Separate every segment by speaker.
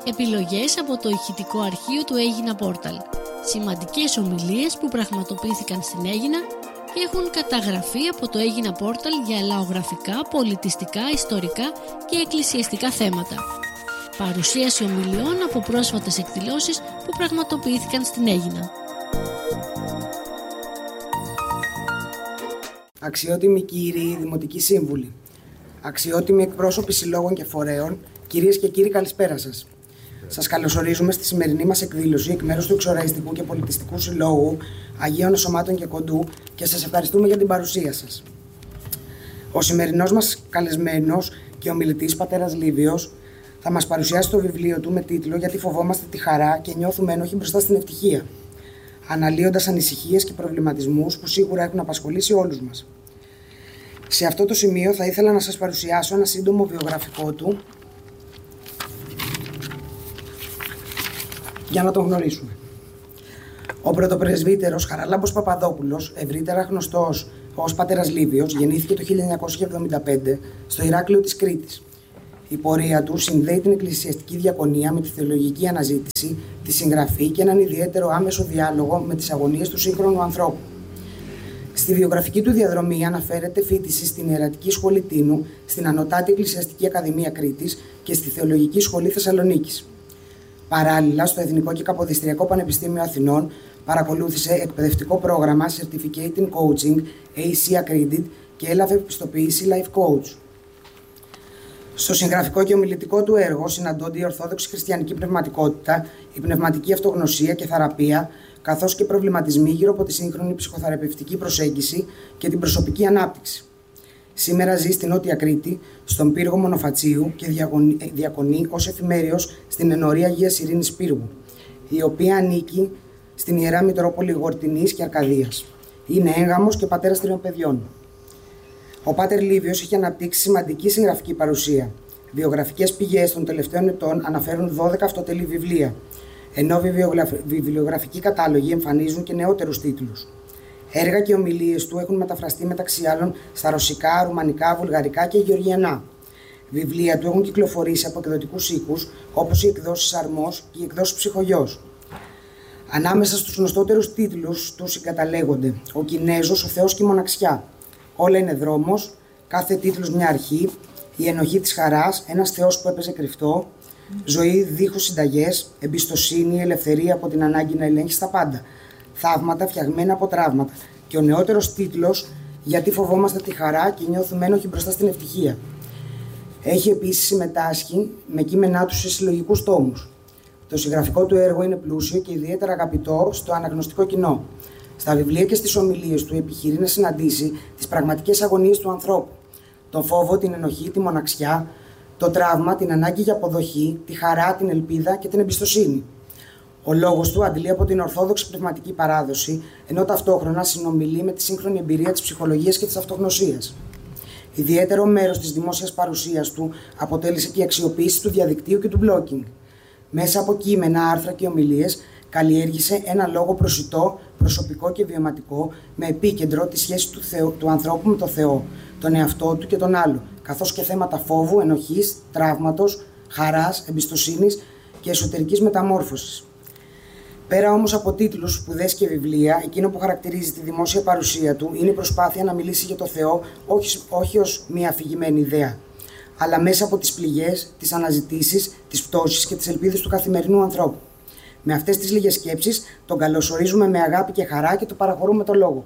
Speaker 1: Επιλογές από το ηχητικό αρχείο του Aegina Portal. Σημαντικές ομιλίες που πραγματοποιήθηκαν στην Αίγινα και έχουν καταγραφεί από το Aegina Portal για λαογραφικά, πολιτιστικά, ιστορικά και εκκλησιαστικά θέματα. Παρουσίαση ομιλιών από πρόσφατες εκδηλώσεις που πραγματοποιήθηκαν στην Αίγινα.
Speaker 2: Αξιότιμοι κύριοι Δημοτικοί Σύμβουλοι, αξιότιμοι εκπρόσωποι συλλόγων και φορέων, κυρίες και κύριοι, καλησπέρα σας. Σας καλωσορίζουμε στη σημερινή μας εκδήλωση εκ μέρους του Εξοραϊστικού και Πολιτιστικού Συλλόγου Αγίων Σωμάτων και Κοντού και σας ευχαριστούμε για την παρουσία σας. Ο σημερινός μας καλεσμένος και ομιλητής, πατέρας Λίβιος, θα μας παρουσιάσει το βιβλίο του με τίτλο «Γιατί φοβόμαστε τη χαρά και νιώθουμε ένοχοι μπροστά στην ευτυχία», αναλύοντας ανησυχίες και προβληματισμούς που σίγουρα έχουν απασχολήσει όλους μας. Σε αυτό το σημείο θα ήθελα να σας παρουσιάσω ένα σύντομο βιογραφικό του για να τον γνωρίσουμε. Ο πρωτοπρεσβύτερος Χαράλαμπος Παπαδόπουλος, ευρύτερα γνωστός ως πατέρας Λίβιος, γεννήθηκε το 1975 στο Ηράκλειο της Κρήτης. Η πορεία του συνδέει την εκκλησιαστική διακονία με τη θεολογική αναζήτηση, τη συγγραφή και έναν ιδιαίτερο άμεσο διάλογο με τις αγωνίες του σύγχρονου ανθρώπου. Στη βιογραφική του διαδρομή αναφέρεται φοιτηση στην Ιερατική Σχολή Τίνου, στην Ανωτάτη Εκκλησιαστική Ακαδημία Κρήτης και στη Θεολογική Σχολή Θεσσαλονίκης. Παράλληλα, στο Εθνικό και Καποδιστριακό Πανεπιστήμιο Αθηνών παρακολούθησε εκπαιδευτικό πρόγραμμα Certificate in Coaching, AC Accredited, και έλαβε επιστοποίηση Life Coach. Στο συγγραφικό και ομιλητικό του έργο συναντώνται η ορθόδοξη χριστιανική πνευματικότητα, η πνευματική αυτογνωσία και θεραπεία, καθώς και προβληματισμοί γύρω από τη σύγχρονη ψυχοθεραπευτική προσέγγιση και την προσωπική ανάπτυξη. Σήμερα ζει στην Νότια Κρήτη, στον πύργο Μονοφατσίου και διακονεί ως εφημέριος στην ενορία Αγίας Ειρήνης Πύργου, η οποία ανήκει στην Ιερά Μητρόπολη Γορτινής και Αρκαδίας. Είναι έγγαμος και πατέρας 3 παιδιών. Ο Πάτερ Λίβιος έχει αναπτύξει σημαντική συγγραφική παρουσία. Βιογραφικές πηγές των τελευταίων ετών αναφέρουν 12 αυτοτελή βιβλία, ενώ βιβλιογραφικοί κατάλογοι εμφανίζουν και νεότερους τίτλους. Έργα και ομιλίες του έχουν μεταφραστεί μεταξύ άλλων στα ρωσικά, ρουμανικά, βουλγαρικά και γεωργιανά. Βιβλία του έχουν κυκλοφορήσει από εκδοτικούς οίκους όπως οι εκδόσεις Αρμός και οι εκδόσεις Ψυχογιός. Ανάμεσα στους γνωστότερους τίτλους του συγκαταλέγονται «Ο Κινέζος, ο Θεός και η Μοναξιά», «Όλα είναι δρόμος», «Κάθε τίτλος μια αρχή», «Η ενοχή της χαράς», «Ένας Θεός που έπαιζε κρυφτό», «Ζωή δίχως συνταγές», «Εμπιστοσύνη, ελευθερία από την ανάγκη να ελέγχεις τα πάντα», «Θαύματα φτιαγμένα από τραύματα» και ο νεότερος τίτλος «Γιατί φοβόμαστε τη χαρά και νιώθουμε ένοχοι μπροστά στην ευτυχία». Έχει επίσης συμμετάσχει με κείμενά του σε συλλογικούς τόμους. Το συγγραφικό του έργο είναι πλούσιο και ιδιαίτερα αγαπητό στο αναγνωστικό κοινό. Στα βιβλία και στις ομιλίες του επιχειρεί να συναντήσει τις πραγματικές αγωνίες του ανθρώπου. Τον φόβο, την ενοχή, τη μοναξιά, το τραύμα, την ανάγκη για αποδοχή, τη χαρά, την ελπίδα και την εμπιστοσύνη. Ο λόγος του αντλεί από την ορθόδοξη πνευματική παράδοση, ενώ ταυτόχρονα συνομιλεί με τη σύγχρονη εμπειρία της ψυχολογίας και της αυτογνωσίας. Ιδιαίτερο μέρος της δημόσιας παρουσίας του αποτέλεσε και η αξιοποίηση του διαδικτύου και του blogging. Μέσα από κείμενα, άρθρα και ομιλίες, καλλιέργησε ένα λόγο προσιτό, προσωπικό και βιωματικό, με επίκεντρο τη σχέση του ανθρώπου με τον Θεό, τον εαυτό του και τον άλλο, καθώς και θέματα φόβου, ενοχής, τραύματος, χαράς, εμπιστοσύνης και εσωτερικής μεταμόρφωσης. Πέρα όμως από τίτλους, σπουδές και βιβλία, εκείνο που χαρακτηρίζει τη δημόσια παρουσία του είναι η προσπάθεια να μιλήσει για το Θεό όχι ως μια αφηγημένη ιδέα, αλλά μέσα από τις πληγές, τις αναζητήσεις, τις πτώσεις και τις ελπίδες του καθημερινού ανθρώπου. Με αυτές τις λίγες σκέψεις τον καλωσορίζουμε με αγάπη και χαρά και του παραχωρούμε το λόγο.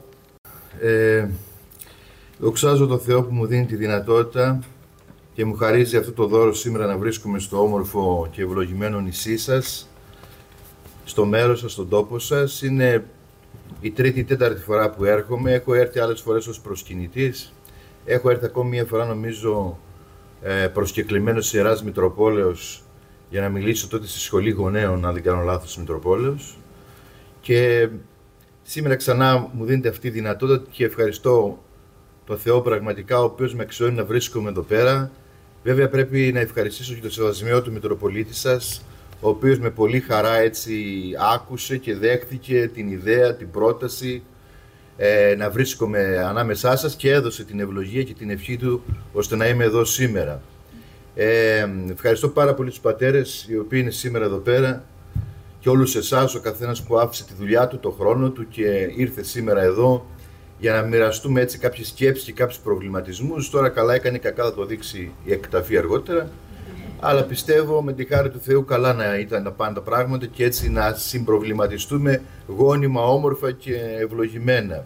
Speaker 3: Δοξάζω τον Θεό που μου δίνει τη δυνατότητα και μου χαρίζει αυτό το δώρο σήμερα να βρίσκομαι στο όμορφο και ευλογημένο νησί σας, στο μέρος σας, στον τόπο σας. Είναι η τρίτη ή τέταρτη φορά που έρχομαι. Έχω έρθει άλλες φορές ως προσκυνητής. Έχω έρθει ακόμη μία φορά, νομίζω, προσκεκλημένος της Ιεράς Μητροπόλεως για να μιλήσω τότε στη Σχολή Γονέων, αν δεν κάνω λάθος, Μητροπόλεως. Και σήμερα ξανά μου δίνεται αυτή η δυνατότητα και ευχαριστώ τον Θεό πραγματικά, ο οποίος με αξιώνει να βρίσκομαι εδώ πέρα. Βέβαια πρέπει να ευχαριστήσω και τον Σεβασμιό του Μητροπολίτη σας, ο οποίος με πολύ χαρά έτσι άκουσε και δέχτηκε την ιδέα, την πρόταση να βρίσκομαι ανάμεσά σας και έδωσε την ευλογία και την ευχή του ώστε να είμαι εδώ σήμερα. Ευχαριστώ πάρα πολύ τους πατέρες οι οποίοι είναι σήμερα εδώ πέρα και όλους εσάς, ο καθένας που άφησε τη δουλειά του, το χρόνο του και ήρθε σήμερα εδώ για να μοιραστούμε έτσι κάποιες σκέψεις και κάποιους προβληματισμούς. Τώρα καλά έκανε, κακά θα το δείξει η εκταφή αργότερα, αλλά πιστεύω με τη χάρη του Θεού καλά να ήταν να πάνε τα πράγματα και έτσι να συμπροβληματιστούμε γόνιμα, όμορφα και ευλογημένα.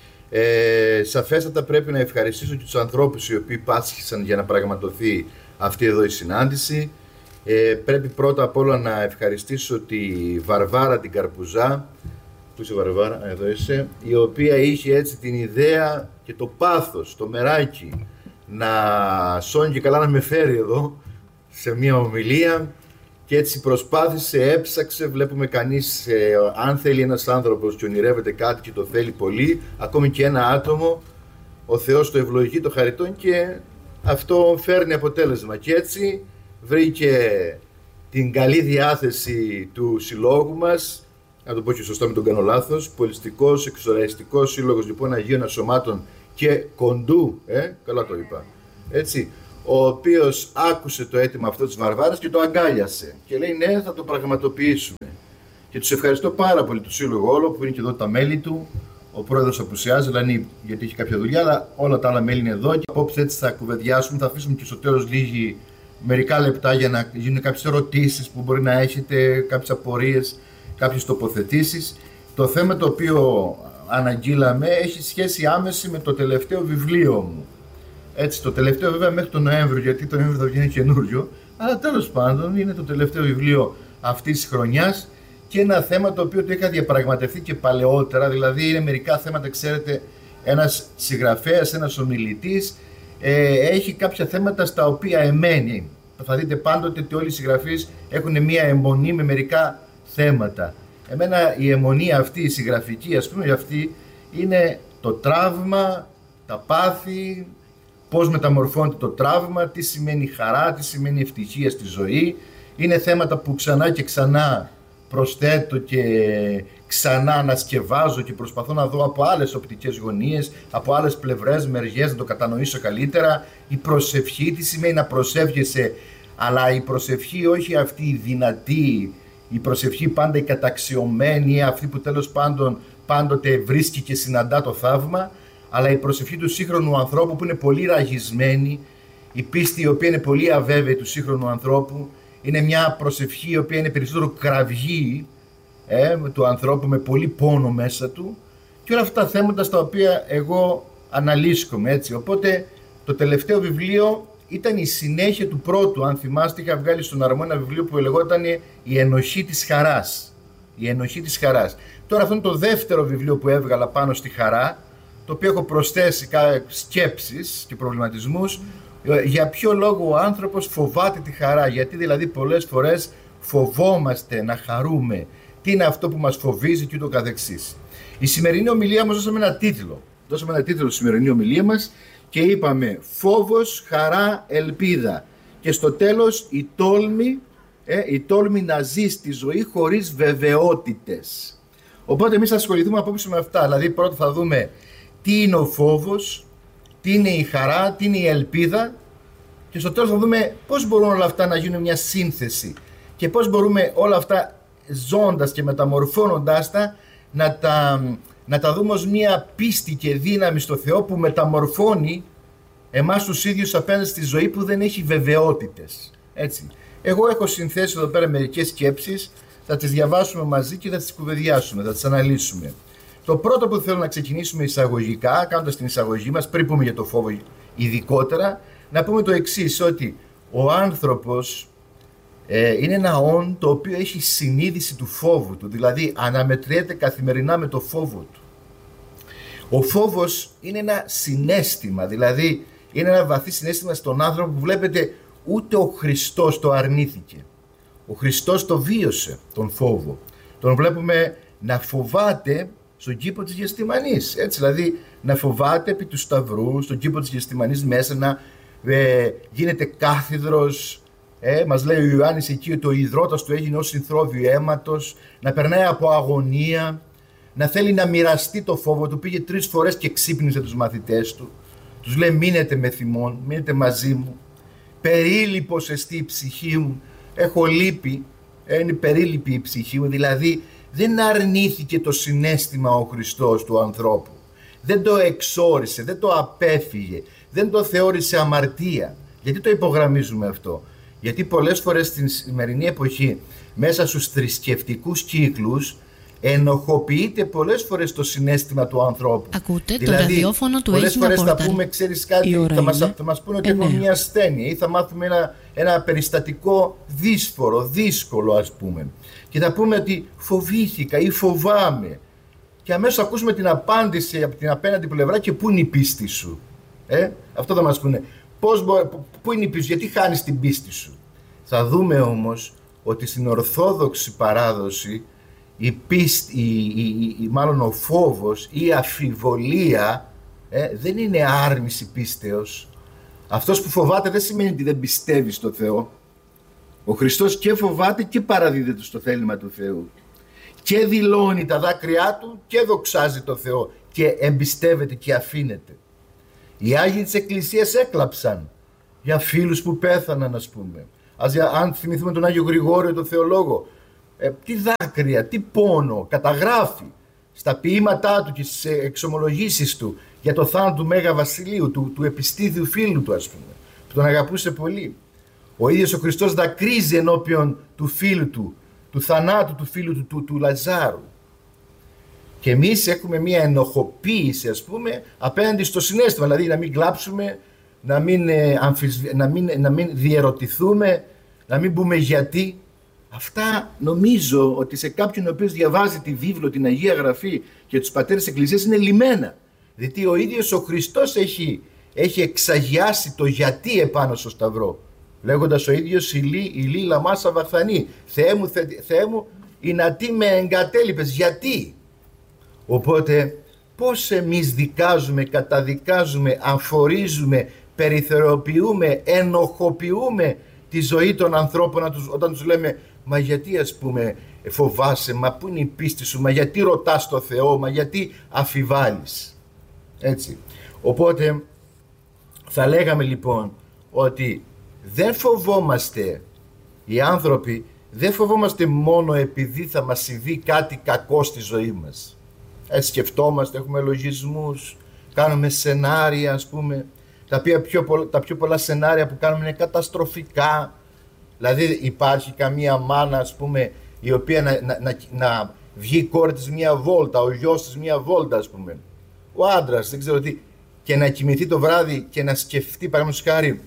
Speaker 3: Σαφέστατα πρέπει να ευχαριστήσω και τους ανθρώπους οι οποίοι πάσχησαν για να πραγματοθεί αυτή εδώ η συνάντηση. Πρέπει πρώτα απ' όλα να ευχαριστήσω τη Βαρβάρα την Καρπουζά. Πού είσαι Βαρβάρα, εδώ είσαι, η οποία είχε έτσι την ιδέα και το πάθος, το μεράκι να σώνει και καλά να με φέρει εδώ σε μια ομιλία και έτσι προσπάθησε, έψαξε, βλέπουμε κανείς, αν θέλει ένας άνθρωπος και ονειρεύεται κάτι και το θέλει πολύ, ακόμη και ένα άτομο, ο Θεός το ευλογεί, το χαριτώνει και αυτό φέρνει αποτέλεσμα. Και έτσι βρήκε την καλή διάθεση του συλλόγου μας, να το πω και σωστά, μην τον κάνω λάθος, Πολιστικός Εξοραϊστικός Σύλλογος λοιπόν Αγίων Ασωμάτων και Κοντού, καλά το είπα, έτσι, ο οποίος άκουσε το αίτημα αυτό της Βαρβάρας και το αγκάλιασε και λέει ναι, θα το πραγματοποιήσουμε. Και τους ευχαριστώ πάρα πολύ του Σύλλογο όλο που είναι και εδώ τα μέλη του. Ο πρόεδρος απουσιάζει, δηλαδή γιατί έχει κάποια δουλειά, αλλά όλα τα άλλα μέλη είναι εδώ και απόψε έτσι θα κουβεντιάσουμε, θα αφήσουμε και στο τέλος μερικά λεπτά για να γίνουν κάποιες ερωτήσεις που μπορεί να έχετε, κάποιες απορίες, κάποιες τοποθετήσεις. Το θέμα το οποίο αναγγείλαμε έχει σχέση άμεση με το τελευταίο βιβλίο μου. Έτσι, το τελευταίο βέβαια μέχρι τον Νοέμβριο, γιατί τον Νοέμβριο θα βγαίνει καινούριο, αλλά τέλος πάντων είναι το τελευταίο βιβλίο αυτής της χρονιάς και ένα θέμα το οποίο το είχα διαπραγματευτεί και παλαιότερα, δηλαδή είναι μερικά θέματα, ξέρετε, ένας συγγραφέας, ένας ομιλητής, έχει κάποια θέματα στα οποία εμένει. Θα δείτε πάντοτε ότι όλοι οι συγγραφείς έχουν μία αιμονή με μερικά θέματα. Εμένα η αιμονή αυτή, η συγγραφική, ας πούμε, αυτή είναι το τραύμα, τα πάθη, πώς μεταμορφώνεται το τραύμα, τι σημαίνει χαρά, τι σημαίνει ευτυχία στη ζωή. Είναι θέματα που ξανά και ξανά προσθέτω και ξανά ανασκευάζω και προσπαθώ να δω από άλλες οπτικές γωνίες, από άλλες πλευρές, μεριές, να το κατανοήσω καλύτερα. Η προσευχή, τι σημαίνει να προσεύχεσαι, αλλά η προσευχή όχι αυτή η δυνατή, η προσευχή πάντα η καταξιωμένη, αυτή που τέλος πάντων πάντοτε βρίσκει και συναντά το θαύμα, αλλά η προσευχή του σύγχρονου ανθρώπου που είναι πολύ ραγισμένη, η πίστη η οποία είναι πολύ αβέβαιη του σύγχρονου ανθρώπου, είναι μια προσευχή η οποία είναι περισσότερο κραυγή του ανθρώπου με πολύ πόνο μέσα του και όλα αυτά τα θέματα στα οποία εγώ αναλύσκομαι, έτσι. Οπότε το τελευταίο βιβλίο ήταν η συνέχεια του πρώτου, αν θυμάστε, είχα βγάλει στον Αρμό ένα βιβλίο που λεγόταν «Η ενοχή της χαράς». Η ενοχή της χαράς. Τώρα αυτό είναι το δεύτερο βιβλίο που έβγαλα πάνω στη χαρά, το οποίο έχω προσθέσει σκέψεις και προβληματισμούς. Για ποιο λόγο ο άνθρωπος φοβάται τη χαρά, γιατί δηλαδή πολλές φορές φοβόμαστε να χαρούμε, τι είναι αυτό που μας φοβίζει και ούτω καθεξής. Η σημερινή ομιλία μας δώσαμε ένα τίτλο. Δώσαμε ένα τίτλο στη σημερινή ομιλία μας και είπαμε φόβος, χαρά, ελπίδα. Και στο τέλος η τόλμη να ζει στη ζωή χωρίς βεβαιότητες. Οπότε εμείς θα ασχοληθούμε απόψε με αυτά. Δηλαδή πρώτα θα δούμε τι είναι ο φόβος, τι είναι η χαρά, τι είναι η ελπίδα και στο τέλος θα δούμε πώς μπορούν όλα αυτά να γίνουν μια σύνθεση και πώς μπορούμε όλα αυτά ζώντας και μεταμορφώνοντάς τα να τα δούμε ως μια πίστη και δύναμη στο Θεό που μεταμορφώνει εμάς τους ίδιους απέναντι στη ζωή που δεν έχει βεβαιότητες. Έτσι. Εγώ έχω συνθέσει εδώ πέρα μερικές σκέψεις, θα τις διαβάσουμε μαζί και θα τις κουβεντιάσουμε, θα τις αναλύσουμε. Το πρώτο που θέλω να ξεκινήσουμε εισαγωγικά, κάνοντας την εισαγωγή μας, πριν πούμε για το φόβο ειδικότερα, να πούμε το εξής, ότι ο άνθρωπος είναι ένα όν το οποίο έχει συνείδηση του φόβου του, δηλαδή αναμετριέται καθημερινά με το φόβο του. Ο φόβος είναι ένα συναίσθημα, δηλαδή είναι ένα βαθύ συναίσθημα στον άνθρωπο που βλέπετε ούτε ο Χριστός το αρνήθηκε. Ο Χριστός το βίωσε τον φόβο. Τον βλέπουμε να φοβάται στον κήπο της Γεστημανής, έτσι, δηλαδή να φοβάται επί του Σταυρού, στον κήπο της Γεστημανής μέσα να γίνεται κάθιδρος, μας λέει ο Ιωάννης εκεί ότι ο υδρότας του έγινε ως συνθρόβιο αίματος, να περνάει από αγωνία, να θέλει να μοιραστεί το φόβο του, πήγε 3 φορές και ξύπνησε τους μαθητές του, τους λέει μείνετε με θυμόν, μείνετε μαζί μου περίλυπος εστί η ψυχή μου, έχω λύπη, είναι περίλυπη η ψυχή μου, δηλαδή δεν αρνήθηκε το συναίσθημα ο Χριστός του ανθρώπου, δεν το εξόρισε, δεν το απέφυγε, δεν το θεώρησε αμαρτία. Γιατί το υπογραμμίζουμε αυτό? Γιατί πολλές φορές στην σημερινή εποχή μέσα στους θρησκευτικούς κύκλους ενοχοποιείται πολλές φορές το συναίσθημα του ανθρώπου.
Speaker 1: Ακούτε
Speaker 3: δηλαδή,
Speaker 1: το ραδιόφωνο του Έγινα
Speaker 3: πολλές φορές
Speaker 1: Πόρταλ.
Speaker 3: θα πούμε, ξέρεις κάτι, θα μας πούνε ότι έχουμε μια ασθένεια ή θα μάθουμε ένα περιστατικό δύσκολο ας πούμε. Και θα πούμε ότι φοβήθηκα ή φοβάμαι. Και αμέσως ακούσουμε την απάντηση από την απέναντι πλευρά και πού είναι η πίστη σου. Αυτό θα μας πούνε. Πού είναι η πίστη, γιατί χάνεις την πίστη σου? Θα δούμε όμως ότι στην Ορθόδοξη παράδοση η πίστη, μάλλον ο φόβος ή η αφιβολία δεν είναι άρνηση πίστεως. Αυτός που φοβάται δεν σημαίνει ότι δεν πιστεύει στο Θεό. Ο Χριστός και φοβάται και παραδίδεται στο θέλημα του Θεού. Και δηλώνει τα δάκρυά του και δοξάζει το Θεό και εμπιστεύεται και αφήνεται. Οι Άγιοι της Εκκλησίας έκλαψαν για φίλους που πέθαναν, ας πούμε. Αν θυμηθούμε τον Άγιο Γρηγόριο, τον θεολόγο, τι δάκρυα, τι πόνο καταγράφει στα ποίηματά του και στις εξομολογήσεις του για το θάνατο του Μέγα Βασιλείου, του επιστήθιου φίλου του, ας πούμε, που τον αγαπούσε πολύ. Ο ίδιος ο Χριστός δακρύζει ενώπιον του φίλου του θανάτου του φίλου του Λαζάρου. Και εμείς έχουμε μια ενοχοποίηση, ας πούμε, απέναντι στο συναίσθημα, δηλαδή να μην κλάψουμε, να μην διερωτηθούμε, να μην πούμε γιατί. Αυτά νομίζω ότι σε κάποιον ο οποίος διαβάζει τη βίβλο, την Αγία Γραφή και τους πατέρες της Εκκλησίας είναι λυμμένα. Γιατί ο ίδιος ο Χριστός έχει εξαγιάσει το γιατί επάνω στο Σταυρό. Λέγοντας ο ίδιος ηλί λαμά σαβαχθανή. Θεέ μου, ηνατί με εγκατέλειπες. Γιατί? Οπότε πώς εμείς δικάζουμε, καταδικάζουμε, αμφορίζουμε, περιθωριοποιούμε, ενοχοποιούμε τη ζωή των ανθρώπων όταν τους λέμε μα γιατί, ας πούμε, φοβάσαι, μα πού είναι η πίστη σου, μα γιατί ρωτάς το Θεό, μα γιατί αφιβάλλεις? Έτσι. Οπότε θα λέγαμε λοιπόν ότι δεν φοβόμαστε, οι άνθρωποι δεν φοβόμαστε μόνο επειδή θα μας συμβεί κάτι κακό στη ζωή μας. Σκεφτόμαστε, έχουμε λογισμούς, κάνουμε σενάρια, ας πούμε, τα πιο πολλά σενάρια που κάνουμε είναι καταστροφικά. Δηλαδή υπάρχει καμία μάνα, ας πούμε, η οποία να βγει η κόρη της μία βόλτα, ο γιος της μία βόλτα, ας πούμε, ο άντρας δεν ξέρω τι, και να κοιμηθεί το βράδυ και να σκεφτεί, παραδείγματος χάρη,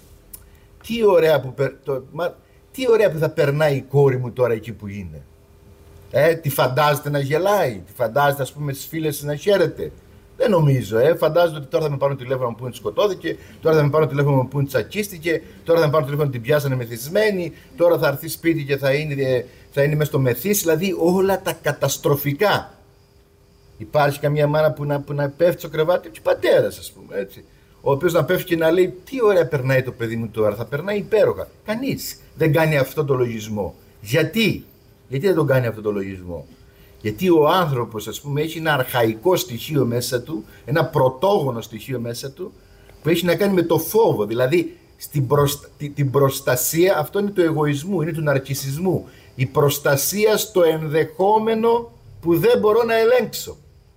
Speaker 3: τι ωραία που θα περνάει η κόρη μου τώρα εκεί που είναι. Τη φαντάζεται να γελάει, τη φαντάζεται, ας πούμε, στις φίλες να χαίρεται? Δεν νομίζω. Φαντάζεται ότι τώρα θα με πάρουν τηλέφωνο που σκοτώθηκε, τώρα θα με πάρουν τηλέφωνο που τσακίστηκε, τώρα θα με πάρουν τηλέφωνο την πιάσανε μεθυσμένη, τώρα θα έρθει σπίτι και θα είναι μέσα στο μεθύσι, δηλαδή όλα τα καταστροφικά. Υπάρχει καμία μάνα που να πέφτει στο κρεβάτι, και πατέρας, ας πούμε, έτσι, ο οποίος να πέφτει και να λέει τι ωραία περνάει το παιδί μου τώρα, θα περνάει υπέροχα. Κανείς δεν κάνει αυτό το λογισμό. Γιατί δεν τον κάνει αυτό το λογισμό? Γιατί ο άνθρωπος, ας πούμε, έχει ένα αρχαϊκό στοιχείο μέσα του, ένα πρωτόγονο στοιχείο μέσα του, που έχει να κάνει με το φόβο. Δηλαδή την προστασία, αυτό είναι του εγωισμού, είναι του ναρκισσισμού. Η προστασία στο ενδεχόμενο που δεν μπορώ να ελέγξω.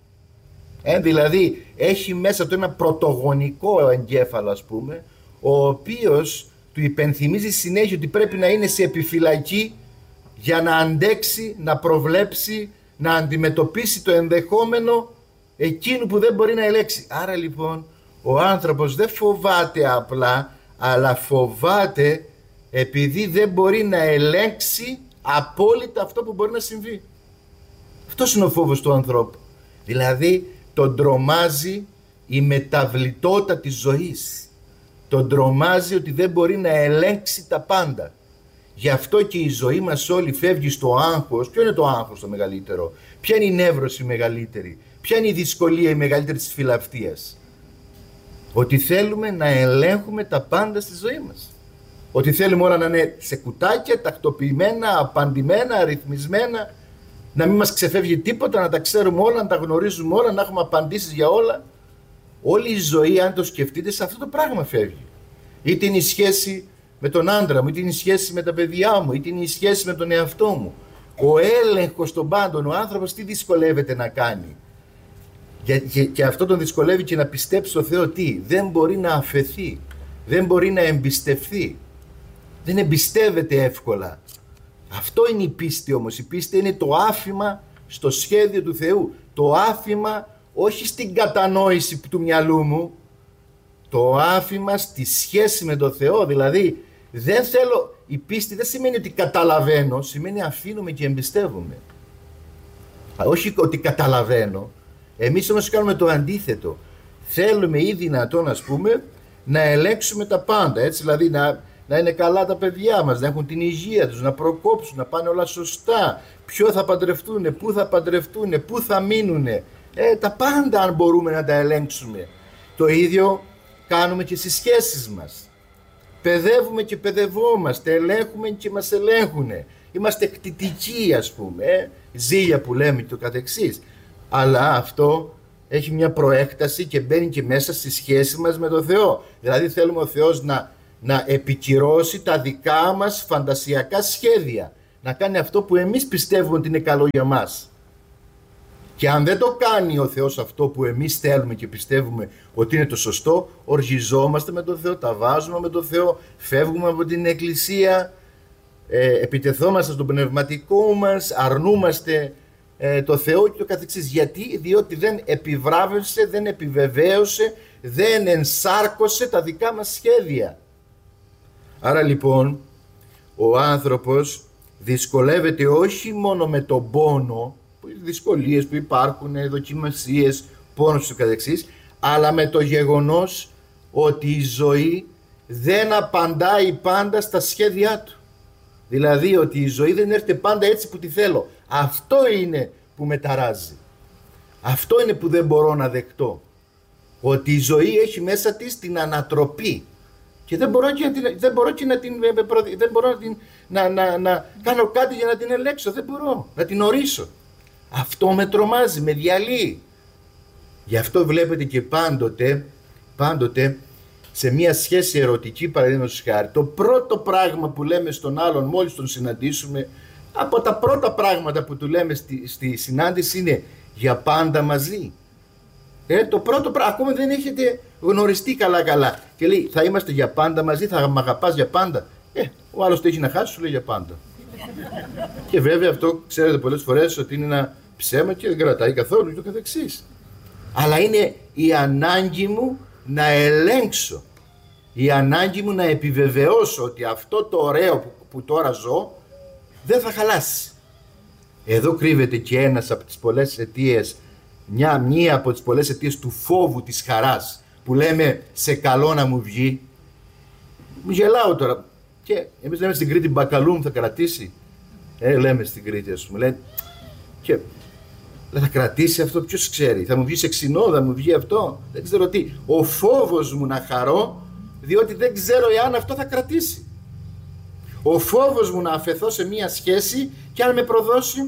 Speaker 3: Δηλαδή έχει μέσα του ένα πρωτογονικό εγκέφαλο, ας πούμε, ο οποίος του υπενθυμίζει συνέχεια ότι πρέπει να είναι σε επιφυλακή για να αντέξει, να προβλέψει, να αντιμετωπίσει το ενδεχόμενο εκείνου που δεν μπορεί να ελέγξει. Άρα λοιπόν ο άνθρωπος δεν φοβάται απλά, αλλά φοβάται επειδή δεν μπορεί να ελέγξει απόλυτα αυτό που μπορεί να συμβεί. Αυτός είναι ο φόβος του ανθρώπου. Δηλαδή τον τρομάζει η μεταβλητότητα της ζωής. Τον τρομάζει ότι δεν μπορεί να ελέγξει τα πάντα. Γι' αυτό και η ζωή μας όλη φεύγει στο άγχος. Ποιο είναι το άγχος το μεγαλύτερο? Ποια είναι η νεύρωση μεγαλύτερη? Ποια είναι η δυσκολία η μεγαλύτερη της φιλαυτίας? Ότι θέλουμε να ελέγχουμε τα πάντα στη ζωή μας. Ότι θέλουμε όλα να είναι σε κουτάκια, τακτοποιημένα, απαντημένα, αριθμισμένα, να μην μας ξεφεύγει τίποτα, να τα ξέρουμε όλα, να τα γνωρίζουμε όλα, να έχουμε απαντήσεις για όλα. Όλη η ζωή, αν το σκεφτείτε, σε αυτό το πράγμα φεύγει. Είτε είναι η σχέση με τον άντρα μου, είτε είναι η σχέση με τα παιδιά μου, είτε είναι η σχέση με τον εαυτό μου. Ο έλεγχος των πάντων, ο άνθρωπος τι δυσκολεύεται να κάνει. Και αυτό τον δυσκολεύει και να πιστέψει στο Θεό τι. Δεν μπορεί να αφεθεί, δεν μπορεί να εμπιστευθεί. Δεν εμπιστεύεται εύκολα. Αυτό είναι η πίστη όμως. Η πίστη είναι το άφημα στο σχέδιο του Θεού. Το άφημα όχι στην κατανόηση του μυαλού μου. Το άφημα στη σχέση με τον Θεό. Δηλαδή δεν θέλω, η πίστη δεν σημαίνει ότι καταλαβαίνω, σημαίνει αφήνουμε και εμπιστεύομαι. Όχι ότι καταλαβαίνω. Εμείς όμως κάνουμε το αντίθετο. Θέλουμε ή δυνατόν, ας πούμε, να ελέγξουμε τα πάντα. Έτσι, δηλαδή να είναι καλά τα παιδιά μας, να έχουν την υγεία τους, να προκόψουν, να πάνε όλα σωστά. Ποιο θα παντρευτούν, πού θα παντρευτούν, πού θα μείνουν. Τα πάντα αν μπορούμε να τα ελέγξουμε. Το ίδιο κάνουμε και στις σχέσεις μας. Παιδεύουμε και παιδευόμαστε, ελέγχουμε και μας ελέγχουν. Είμαστε κτητικοί, ας πούμε, ζήλια που λέμε και το καθεξής. Αλλά αυτό έχει μια προέκταση και μπαίνει και μέσα στη σχέση μας με τον Θεό. Δηλαδή θέλουμε ο Θεός να επικυρώσει τα δικά μας φαντασιακά σχέδια. Να κάνει αυτό που εμείς πιστεύουμε ότι είναι καλό για μας. Και αν δεν το κάνει ο Θεός αυτό που εμείς θέλουμε και πιστεύουμε ότι είναι το σωστό, οργιζόμαστε με τον Θεό, τα βάζουμε με τον Θεό, φεύγουμε από την Εκκλησία, επιτεθόμαστε στον πνευματικό μας, αρνούμαστε το Θεό και το καθεξής. Γιατί? Διότι δεν επιβράβευσε, δεν επιβεβαίωσε, δεν ενσάρκωσε τα δικά μας σχέδια. Άρα λοιπόν ο άνθρωπος δυσκολεύεται όχι μόνο με τον πόνο, δυσκολίες που υπάρχουν, δοκιμασίες, πόνος και καθεξής, αλλά με το γεγονός ότι η ζωή δεν απαντάει πάντα στα σχέδιά του. Δηλαδή ότι η ζωή δεν έρχεται πάντα έτσι που τη θέλω. Αυτό είναι που με ταράζει. Αυτό είναι που δεν μπορώ να δεκτώ. Ότι η ζωή έχει μέσα της την ανατροπή. Και δεν μπορώ να κάνω κάτι για να την ελέγξω. Δεν μπορώ να την ορίσω. Αυτό με τρομάζει, με διαλύει. Γι' αυτό βλέπετε και πάντοτε σε μια σχέση ερωτική, παραδείγματος χάρη, το πρώτο πράγμα που λέμε στον άλλον μόλις τον συναντήσουμε, από τα πρώτα πράγματα που του λέμε στη συνάντηση είναι για πάντα μαζί. Το πρώτο πράγμα, ακόμα δεν έχετε γνωριστεί καλά. Και λέει θα είμαστε για πάντα μαζί, θα μ' αγαπάς για πάντα. Ο άλλος το έχει να χάσει, σου λέει για πάντα. Και βέβαια αυτό ξέρετε πολλές φορές ότι είναι ένα ψέμα και δεν κρατάει καθόλου και το καθεξής. Αλλά είναι η ανάγκη μου να ελέγξω. Η ανάγκη μου να επιβεβαιώσω ότι αυτό το ωραίο που τώρα ζω δεν θα χαλάσει. Εδώ κρύβεται και ένας από τις πολλές αιτίες, μία από τις πολλές αιτίες του φόβου της χαράς που λέμε σε καλό να μου βγει. Γελάω τώρα. Και εμείς λέμε στην Κρήτη μπακαλούμ θα κρατήσει. Λέμε στην Κρήτη, ας πούμε. Λέμε, και θα κρατήσει αυτό, ποιος ξέρει. Θα μου βγει σε ξινό, θα μου βγει αυτό. Δεν ξέρω τι. Ο φόβος μου να χαρώ, διότι δεν ξέρω εάν αυτό θα κρατήσει. Ο φόβος μου να αφαιθώ σε μία σχέση και αν με προδώσει.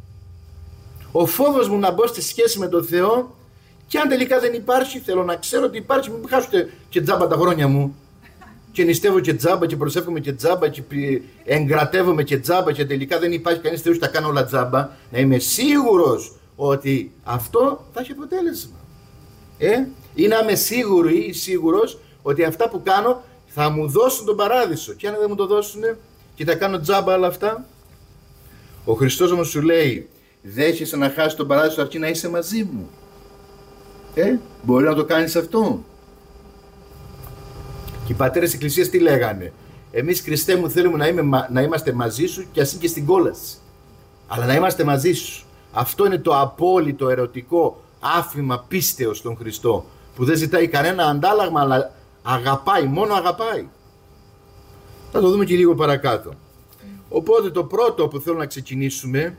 Speaker 3: Ο φόβος μου να μπω στη σχέση με τον Θεό και αν τελικά δεν υπάρχει, θέλω να ξέρω ότι υπάρχει. Μην χάσω και τζάμπα τα χρόνια μου. Και νηστεύω και τζάμπα και προσεύχομαι και τζάμπα και εγκρατεύομαι και τζάμπα και τελικά δεν υπάρχει κανείς Θεός, τα κάνω όλα τζάμπα. Να είμαι σίγουρος ότι αυτό θα έχει αποτέλεσμα. Ή να είμαι σίγουρος ότι αυτά που κάνω θα μου δώσουν τον παράδεισο. Και αν δεν μου το δώσουν και θα κάνω τζάμπα όλα αυτά. Ο Χριστός όμως σου λέει δέχεσαι να χάσεις τον παράδεισο αρκεί να είσαι μαζί μου. Μπορεί να το κάνεις αυτό. Και οι πατέρες της Εκκλησίας τι λέγανε? Εμείς Χριστέ μου θέλουμε να είμαστε μαζί σου και ας είναι και στην κόλαση. Αλλά να είμαστε μαζί σου. Αυτό είναι το απόλυτο ερωτικό άφημα πίστεως στον Χριστό. Που δεν ζητάει κανένα αντάλλαγμα αλλά αγαπάει, μόνο αγαπάει. Θα το δούμε και λίγο παρακάτω. Οπότε το πρώτο που θέλω να ξεκινήσουμε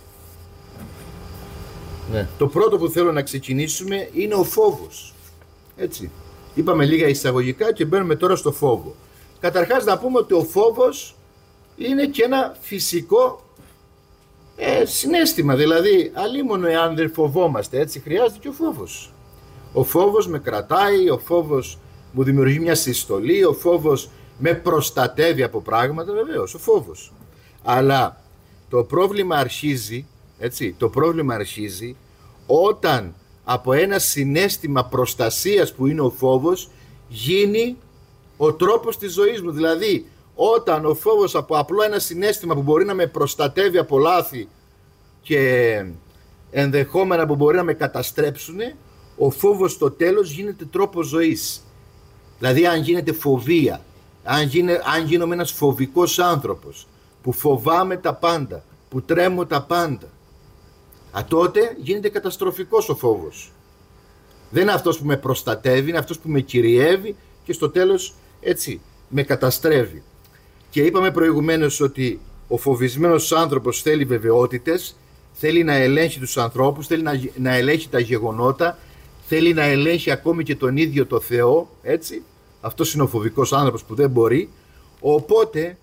Speaker 3: είναι ο φόβος. Έτσι. Είπαμε λίγα εισαγωγικά και μπαίνουμε τώρα στο φόβο. Καταρχάς να πούμε ότι ο φόβος είναι και ένα φυσικό συναίσθημα. Δηλαδή, αλίμονο εάν δεν φοβόμαστε, έτσι χρειάζεται και ο φόβος. Ο φόβος με κρατάει, ο φόβος μου δημιουργεί μια συστολή, ο φόβος με προστατεύει από πράγματα, βεβαίως, ο φόβος. Αλλά το πρόβλημα αρχίζει, έτσι, το πρόβλημα αρχίζει όταν από ένα συναίσθημα προστασίας που είναι ο φόβος γίνει ο τρόπος της ζωής μου. Δηλαδή, όταν ο φόβος από απλό ένα συναίσθημα που μπορεί να με προστατεύει από λάθη και ενδεχόμενα που μπορεί να με καταστρέψουν, ο φόβος στο τέλος γίνεται τρόπος ζωής. Δηλαδή, αν γίνεται φοβία, αν γίνομαι ένας φοβικός άνθρωπος, που φοβάμαι τα πάντα, που τρέμω τα πάντα, τότε γίνεται καταστροφικός ο φόβος. Δεν είναι αυτός που με προστατεύει, είναι αυτός που με κυριεύει και στο τέλος, έτσι, με καταστρέφει. Και είπαμε προηγουμένως ότι ο φοβισμένος άνθρωπος θέλει βεβαιότητες, θέλει να ελέγχει τους ανθρώπους, θέλει να ελέγχει τα γεγονότα, θέλει να ελέγχει ακόμη και τον ίδιο το Θεό, έτσι. Αυτός είναι ο φοβικός άνθρωπος που δεν μπορεί. Οπότε,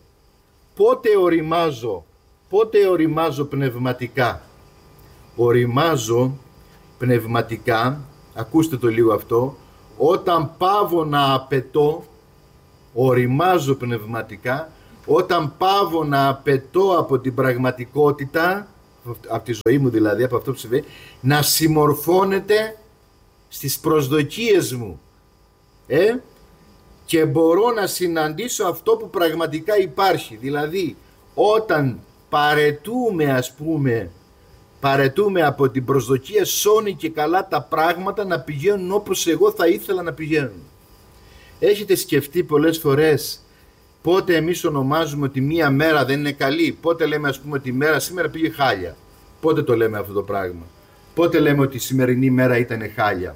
Speaker 3: πότε οριμάζω πνευματικά. Οριμάζω πνευματικά, ακούστε το λίγο αυτό, όταν πάβω να απαιτώ, οριμάζω πνευματικά, όταν πάβω να απαιτώ από την πραγματικότητα, από τη ζωή μου δηλαδή, από αυτό που συμβαίνει, να συμμορφώνεται στις προσδοκίες μου. Και μπορώ να συναντήσω αυτό που πραγματικά υπάρχει. Δηλαδή, όταν παρετούμε από την προσδοκία σώνει και καλά τα πράγματα να πηγαίνουν όπως εγώ θα ήθελα να πηγαίνουν. Έχετε σκεφτεί πολλές φορές πότε εμείς ονομάζουμε ότι μία μέρα δεν είναι καλή? Πότε λέμε, ας πούμε, ότι η μέρα σήμερα πήγε χάλια? Πότε το λέμε αυτό το πράγμα? Πότε λέμε ότι η σημερινή μέρα ήταν χάλια?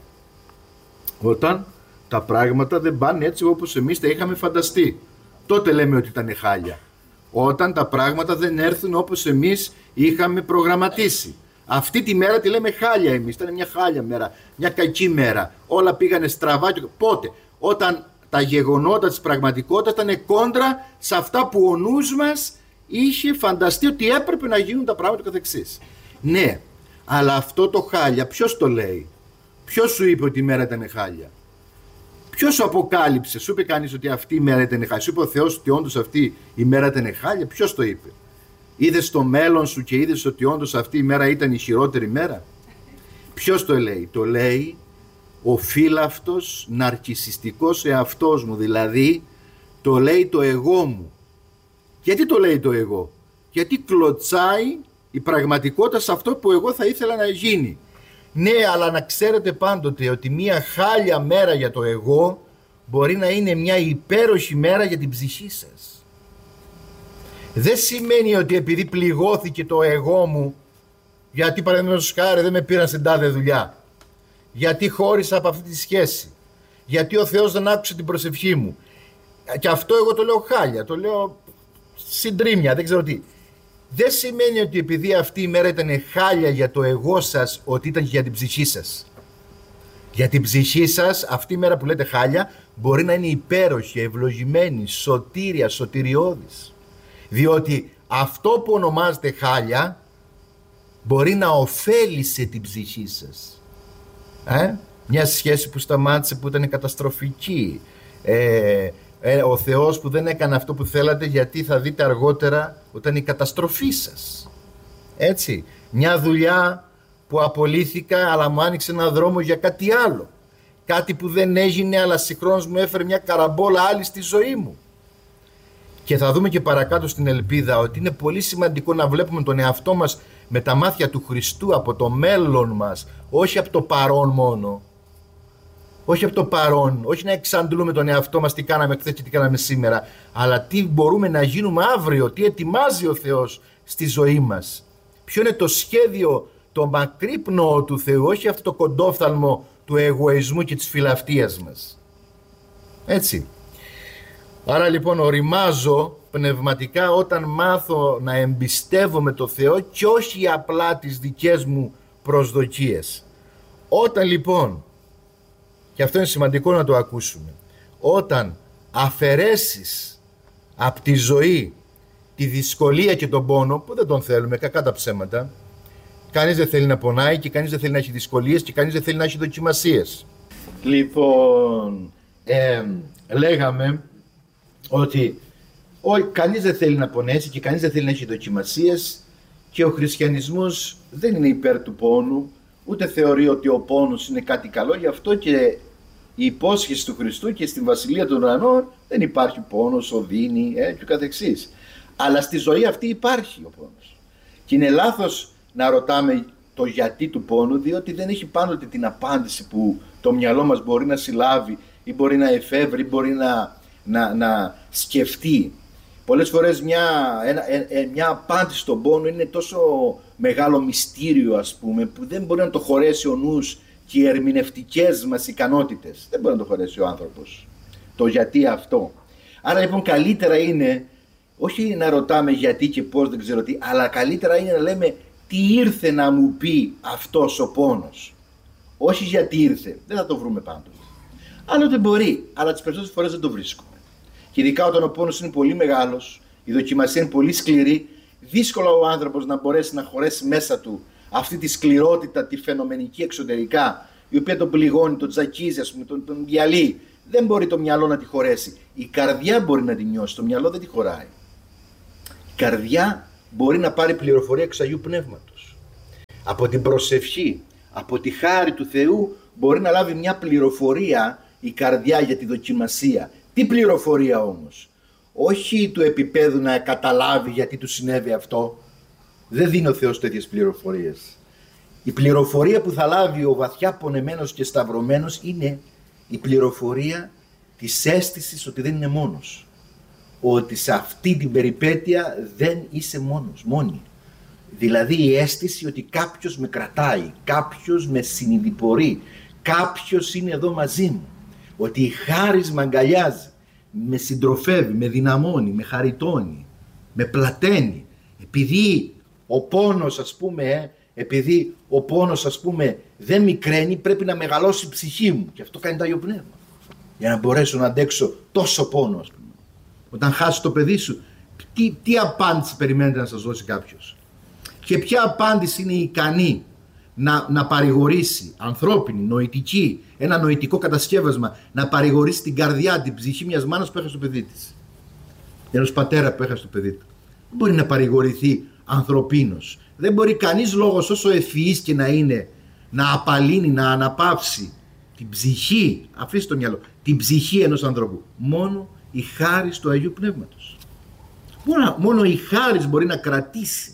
Speaker 3: Όταν τα πράγματα δεν πάνε έτσι όπως εμείς τα είχαμε φανταστεί. Τότε λέμε ότι ήταν χάλια. Όταν τα πράγματα δεν έρθουν όπως εμείς είχαμε προγραμματίσει. Αυτή τη μέρα τη λέμε χάλια εμείς. Ήταν μια χάλια μέρα, μια κακή μέρα. Όλα πήγανε στραβά. Πότε? Όταν τα γεγονότα της πραγματικότητας ήταν κόντρα σε αυτά που ο νους μας είχε φανταστεί ότι έπρεπε να γίνουν τα πράγματα καθεξής. Ναι, αλλά αυτό το χάλια ποιος το λέει? Ποιος σου είπε ότι η μέρα ήταν χάλια? Ποιος σου αποκάλυψε? Σου είπε κανείς ότι αυτή η μέρα ήταν χάλια? Σου είπε ο Θεός ότι όντως αυτή η μέρα ήταν χάλια? Ποιος το είπε? Είδες το μέλλον σου και είδες ότι όντως αυτή η μέρα ήταν η χειρότερη μέρα? Ποιος το λέει? Το λέει ο φύλαυτος ναρκισσιστικός εαυτός μου, δηλαδή το λέει το εγώ μου. Γιατί το λέει το εγώ? Γιατί κλωτσάει η πραγματικότητα σε αυτό που εγώ θα ήθελα να γίνει. Ναι, αλλά να ξέρετε πάντοτε ότι μια χάλια μέρα για το εγώ μπορεί να είναι μια υπέροχη μέρα για την ψυχή σας. Δεν σημαίνει ότι επειδή πληγώθηκε το εγώ μου, γιατί παραδείγματος χάρη δεν με πήραν στην τάδε δουλειά, γιατί χώρισα από αυτή τη σχέση, γιατί ο Θεός δεν άκουσε την προσευχή μου, και αυτό εγώ το λέω χάλια, το λέω συντρίμμια, δεν ξέρω τι. Δεν σημαίνει ότι επειδή αυτή η μέρα ήταν χάλια για το εγώ σας, ότι ήταν και για την ψυχή σας. Για την ψυχή σας αυτή η μέρα που λέτε χάλια μπορεί να είναι υπέροχη, ευλογημένη, σωτήρια, σωτηριώδης. Διότι αυτό που ονομάζεται χάλια μπορεί να ωφέλησε την ψυχή σας. Μια σχέση που σταμάτησε, που ήταν καταστροφική. Ο Θεός που δεν έκανε αυτό που θέλατε, γιατί θα δείτε αργότερα ότι ήταν η καταστροφή σας. Έτσι. Μια δουλειά που απολύθηκα, αλλά μου άνοιξε ένα δρόμο για κάτι άλλο. Κάτι που δεν έγινε, αλλά συγχρόνως μου έφερε μια καραμπόλα άλλη στη ζωή μου. Και θα δούμε και παρακάτω στην ελπίδα ότι είναι πολύ σημαντικό να βλέπουμε τον εαυτό μας με τα μάτια του Χριστού, από το μέλλον μας, όχι από το παρόν μόνο. Όχι από το παρόν, όχι να εξαντλούμε τον εαυτό μας τι κάναμε χθες και τι κάναμε σήμερα, αλλά τι μπορούμε να γίνουμε αύριο, τι ετοιμάζει ο Θεός στη ζωή μας. Ποιο είναι το σχέδιο, το μακρύπνοο του Θεού, όχι αυτό το κοντόφθαλμο του εγωισμού και της φιλαυτίας μας. Έτσι. Άρα λοιπόν οριμάζω πνευματικά όταν μάθω να εμπιστεύομαι το Θεό και όχι απλά τις δικές μου προσδοκίες. Όταν λοιπόν, και αυτό είναι σημαντικό να το ακούσουμε, όταν αφαιρέσεις από τη ζωή τη δυσκολία και τον πόνο, που δεν τον θέλουμε, κακά τα ψέματα, κανείς δεν θέλει να πονάει και κανείς δεν θέλει να έχει δυσκολίες και κανείς δεν θέλει να έχει δοκιμασίες. Λοιπόν, λέγαμε Ότι κανείς δεν θέλει να πονέσει και κανείς δεν θέλει να έχει δοκιμασίες και ο χριστιανισμός δεν είναι υπέρ του πόνου, ούτε θεωρεί ότι ο πόνος είναι κάτι καλό, γι' αυτό και η υπόσχεση του Χριστού και στην Βασιλεία των Ουρανών δεν υπάρχει πόνος, οδύνη και ο καθεξής. Αλλά στη ζωή αυτή υπάρχει ο πόνος. Και είναι λάθος να ρωτάμε το γιατί του πόνου, διότι δεν έχει πάντοτε την απάντηση που το μυαλό μας μπορεί να συλλάβει ή μπορεί να εφεύρει, μπορεί να σκεφτεί. Πολλές φορές μια απάντηση στον πόνο είναι τόσο μεγάλο μυστήριο, ας πούμε, που δεν μπορεί να το χωρέσει ο νους και οι ερμηνευτικές μας ικανότητες. Δεν μπορεί να το χωρέσει ο άνθρωπος. Το γιατί αυτό. Άρα λοιπόν καλύτερα είναι, όχι να ρωτάμε γιατί και πώς, δεν ξέρω τι, αλλά καλύτερα είναι να λέμε τι ήρθε να μου πει αυτός ο πόνος. Όχι γιατί ήρθε. Δεν θα το βρούμε πάντοτε. Άλλοτε μπορεί, αλλά τις περισσότερες φορές δεν το βρίσκουμε. Και ειδικά όταν ο πόνος είναι πολύ μεγάλος, η δοκιμασία είναι πολύ σκληρή, δύσκολα ο άνθρωπος να μπορέσει να χωρέσει μέσα του αυτή τη σκληρότητα, τη φαινομενική εξωτερικά, η οποία τον πληγώνει, τον τζακίζει, ας πούμε, τον διαλύει. Δεν μπορεί το μυαλό να τη χωρέσει. Η καρδιά μπορεί να τη νιώσει, το μυαλό δεν τη χωράει. Η καρδιά μπορεί να πάρει πληροφορία εξ Αγίου Πνεύματος. Από την προσευχή, από τη χάρη του Θεού μπορεί να λάβει μια πληροφορία η καρδιά για τη δοκιμασία. Τι πληροφορία όμως? Όχι του επίπεδου να καταλάβει γιατί του συνέβη αυτό. Δεν δίνει ο Θεός τέτοιες πληροφορίες. Η πληροφορία που θα λάβει ο βαθιά πονεμένος και σταυρωμένος είναι η πληροφορία της αίσθησης ότι δεν είναι μόνος. Ότι σε αυτή την περιπέτεια δεν είσαι μόνη. Δηλαδή η αίσθηση ότι κάποιος με κρατάει, κάποιος με συνειδηπορεί, κάποιος είναι εδώ μαζί μου. Ότι η χάρις με αγκαλιάζει, με συντροφεύει, με δυναμώνει, με χαριτώνει, με πλαταίνει. Επειδή ο πόνος, ας πούμε, δεν μικραίνει, πρέπει να μεγαλώσει η ψυχή μου. Και αυτό κάνει το Άγιο Πνεύμα. Για να μπορέσω να αντέξω τόσο πόνο, ας πούμε. Όταν χάσεις το παιδί σου, τι απάντηση περιμένετε να σας δώσει κάποιος? Και ποια απάντηση είναι ικανή να παρηγορήσει, ανθρώπινη, νοητική, ένα νοητικό κατασκεύασμα, να παρηγορήσει την καρδιά, την ψυχή μιας μάνας που έχασε το παιδί της, ενός πατέρα που έχασε το παιδί του? Δεν μπορεί να παρηγορηθεί ανθρωπίνος. Δεν μπορεί κανείς λόγος, όσο ευφυής και να είναι, να απαλύνει, να αναπαύσει την ψυχή, αφήστε το μυαλό, την ψυχή ενός ανθρώπου. Μόνο η χάρις του Αγίου Πνεύματος. Μόνο η χάρις μπορεί να κρατήσει,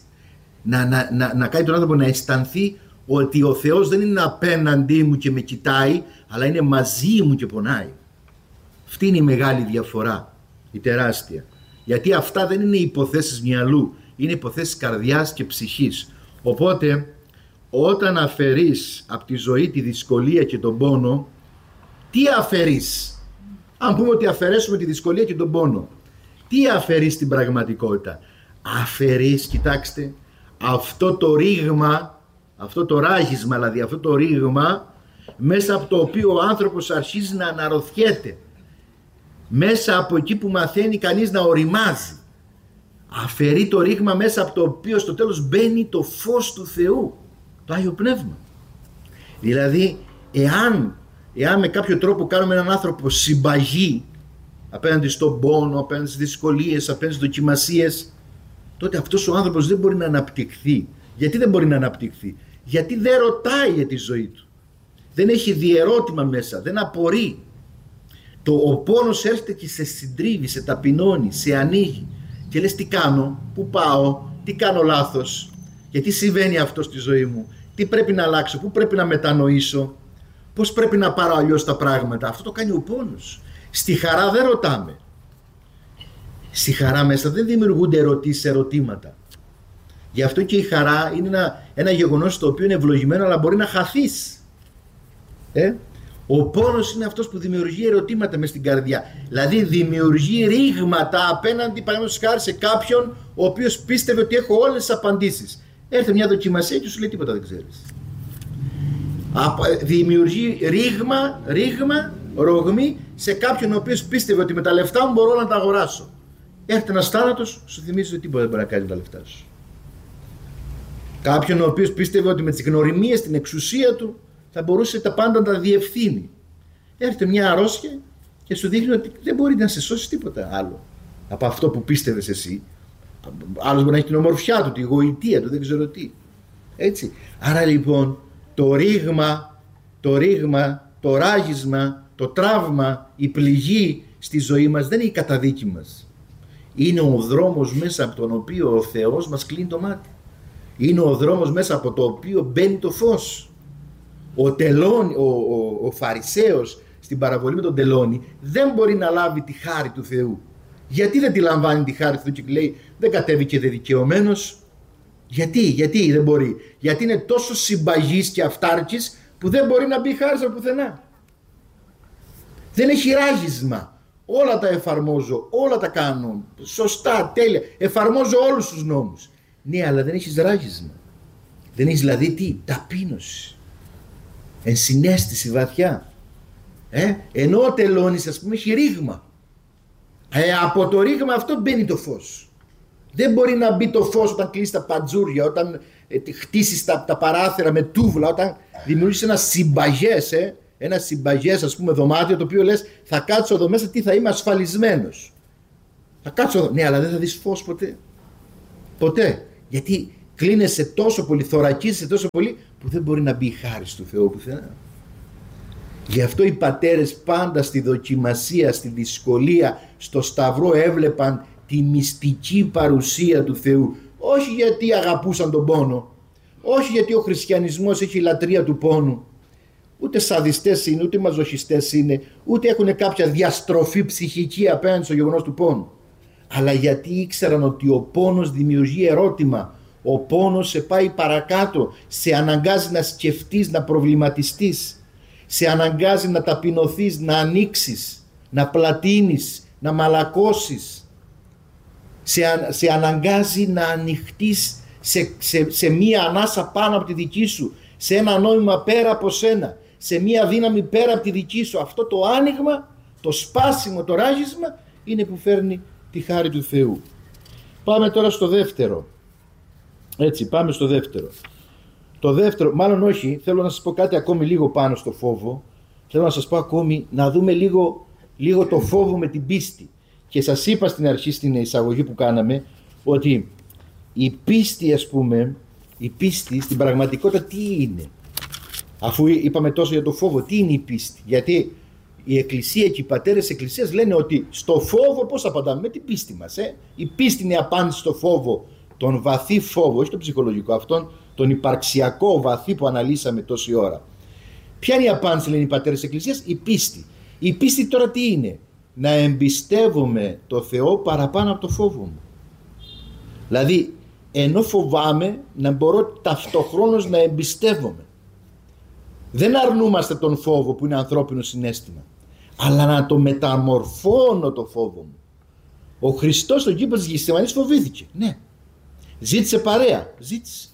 Speaker 3: να κάνει τον άνθρωπο να αισθανθεί ότι ο Θεός δεν είναι απέναντί μου και με κοιτάει, αλλά είναι μαζί μου και πονάει. Αυτή είναι η μεγάλη διαφορά, η τεράστια. Γιατί αυτά δεν είναι υποθέσεις μυαλού, είναι υποθέσεις καρδιάς και ψυχής. Οπότε όταν αφαιρείς από τη ζωή τη δυσκολία και τον πόνο, τι αφαιρείς? Αν πούμε ότι αφαιρέσουμε τη δυσκολία και τον πόνο, τι αφαιρείς στην πραγματικότητα? Αφαιρείς, κοιτάξτε, αυτό το ρήγμα, αυτό το ράγισμα, δηλαδή αυτό το ρήγμα μέσα από το οποίο ο άνθρωπος αρχίζει να αναρωτιέται, μέσα από εκεί που μαθαίνει κανείς να οριμάζει. Αφαιρεί το ρήγμα μέσα από το οποίο στο τέλος μπαίνει το φως του Θεού, το Άγιο Πνεύμα. Δηλαδή εάν με κάποιο τρόπο κάνουμε έναν άνθρωπο συμπαγή απέναντι στον πόνο, απέναντι στις δυσκολίες, απέναντι στις δοκιμασίες, τότε αυτός ο άνθρωπος δεν μπορεί να αναπτυχθεί. Γιατί δεν μπορεί να αναπτυχθεί? Γιατί δεν ρωτάει για τη ζωή του. Δεν έχει διερώτημα μέσα, δεν απορεί. Ο πόνος έρχεται και σε συντρίβει, σε ταπεινώνει, σε ανοίγει. Και λες τι κάνω, πού πάω, τι κάνω λάθος, γιατί συμβαίνει αυτό στη ζωή μου, τι πρέπει να αλλάξω, πού πρέπει να μετανοήσω, πώς πρέπει να πάρω αλλιώς τα πράγματα. Αυτό το κάνει ο πόνος. Στη χαρά δεν ρωτάμε. Στη χαρά μέσα δεν δημιουργούνται ερωτήσεις, ερωτήματα. Γι' αυτό και η χαρά είναι ένα γεγονός το οποίο είναι ευλογημένο, αλλά μπορεί να χαθείς. Ο πόνος είναι αυτός που δημιουργεί ερωτήματα μες στην καρδιά. Δηλαδή δημιουργεί ρήγματα απέναντι, παραδείγματος χάρη, σε κάποιον ο οποίος πίστευε ότι έχω όλες τις απαντήσεις. Έρθε μια δοκιμασία και σου λέει τίποτα δεν ξέρεις. Δημιουργεί ρήγμα, σε κάποιον ο οποίος πίστευε ότι με τα λεφτά μου μπορώ να τα αγοράσω. Έρχεται ένας θάνατος, σου θυμίζει ότι τίποτα δεν μπορεί να κάνει με τα λεφτά σου. Κάποιον ο οποίος πίστευε ότι με τις γνωριμίες, την εξουσία του, θα μπορούσε τα πάντα να τα διευθύνει. Έρχεται μια αρρώστια
Speaker 4: και σου δείχνει ότι δεν μπορεί να σε σώσει τίποτα άλλο από αυτό που πίστευες εσύ. Άλλος μπορεί να έχει την ομορφιά του, τη γοητεία του, δεν ξέρω τι. Έτσι. Άρα λοιπόν το ρήγμα, το ράγισμα, το τραύμα, η πληγή στη ζωή μας δεν είναι η καταδίκη μας. Είναι ο δρόμος μέσα από τον οποίο ο Θεός μας κλείνει το μάτι. Είναι ο δρόμος μέσα από το οποίο μπαίνει το φως. Ο Φαρισαίος στην παραβολή με τον τελώνη δεν μπορεί να λάβει τη χάρη του Θεού. Γιατί δεν τη λαμβάνει τη χάρη του Θεού και λέει δεν κατέβηκε δικαιωμένος? Γιατί δεν μπορεί? Γιατί είναι τόσο συμπαγής και αυτάρκης που δεν μπορεί να μπει χάρη από πουθενά. Δεν έχει ράγισμα. Όλα τα εφαρμόζω, όλα τα κάνω σωστά, τέλεια. Εφαρμόζω όλους τους νόμους. Ναι, αλλά δεν έχεις ράγισμα. Δεν έχεις δηλαδή τι? Ταπείνωση. Ενσυναίσθηση βαθιά. Ενώ ο τελώνης, ας πούμε, έχει ρήγμα. Από το ρήγμα αυτό μπαίνει το φως. Δεν μπορεί να μπει το φως όταν κλείσεις τα παντζούρια, όταν χτίσεις τα παράθυρα με τούβλα, όταν δημιουργήσεις ένα συμπαγές, ας πούμε, δωμάτιο, το οποίο λες θα κάτσω εδώ μέσα, τι θα είμαι ασφαλισμένος. Θα κάτσω εδώ. Ναι, αλλά δεν θα δεις φως ποτέ. Ποτέ. Γιατί κλείνεσαι τόσο πολύ, θωρακίζεσαι τόσο πολύ, που δεν μπορεί να μπει η χάρη του Θεού πουθενά. Γι' αυτό οι πατέρες πάντα στη δοκιμασία, στη δυσκολία, στο σταυρό έβλεπαν τη μυστική παρουσία του Θεού. Όχι γιατί αγαπούσαν τον πόνο, όχι γιατί ο χριστιανισμός έχει λατρεία του πόνου, ούτε σαδιστές είναι, ούτε μαζοχιστές είναι, ούτε έχουν κάποια διαστροφή ψυχική απέναντι στο γεγονός του πόνου, αλλά γιατί ήξεραν ότι ο πόνος δημιουργεί ερώτημα, ο πόνος σε πάει παρακάτω, σε αναγκάζει να σκεφτείς, να προβληματιστείς, σε αναγκάζει να ταπεινωθείς, να ανοίξεις, να πλατείνεις, να μαλακώσεις, σε αναγκάζει να ανοιχτείς σε μία ανάσα πάνω από τη δική σου, σε ένα νόημα πέρα από σένα, σε μία δύναμη πέρα από τη δική σου. Αυτό το άνοιγμα, το σπάσιμο, το ράγισμα είναι που φέρνει τη χάρη του Θεού. Πάμε τώρα στο δεύτερο. Έτσι, πάμε στο δεύτερο. Το δεύτερο, μάλλον όχι, θέλω να σας πω κάτι ακόμη λίγο πάνω στο φόβο. Θέλω να σας πω ακόμη, να δούμε λίγο το φόβο με την πίστη. Και σας είπα στην αρχή, στην εισαγωγή που κάναμε, ότι η πίστη, ας πούμε, η πίστη στην πραγματικότητα τι είναι? Αφού είπαμε τόσο για το φόβο, τι είναι η πίστη? Γιατί η Εκκλησία και οι πατέρες της Εκκλησίας λένε ότι στο φόβο πώς απαντάμε? Με την πίστη μας. Η πίστη είναι η απάντηση στο φόβο, τον βαθύ φόβο, όχι το ψυχολογικό, αυτόν τον υπαρξιακό βαθύ που αναλύσαμε τόση ώρα. Ποια είναι η απάντηση, λένε οι πατέρες της Εκκλησίας? Η πίστη. Η πίστη τώρα τι είναι? Να εμπιστεύομαι το Θεό παραπάνω από το φόβο μου. Δηλαδή, ενώ φοβάμαι, να μπορώ ταυτοχρόνως να εμπιστεύομαι. Δεν αρνούμαστε τον φόβο που είναι ανθρώπινο συναίσθημα, αλλά να το μεταμορφώνω το φόβο μου. Ο Χριστός στον κήπο της Γεσημανής φοβήθηκε. Ναι. Ζήτησε παρέα. Ζήτησε.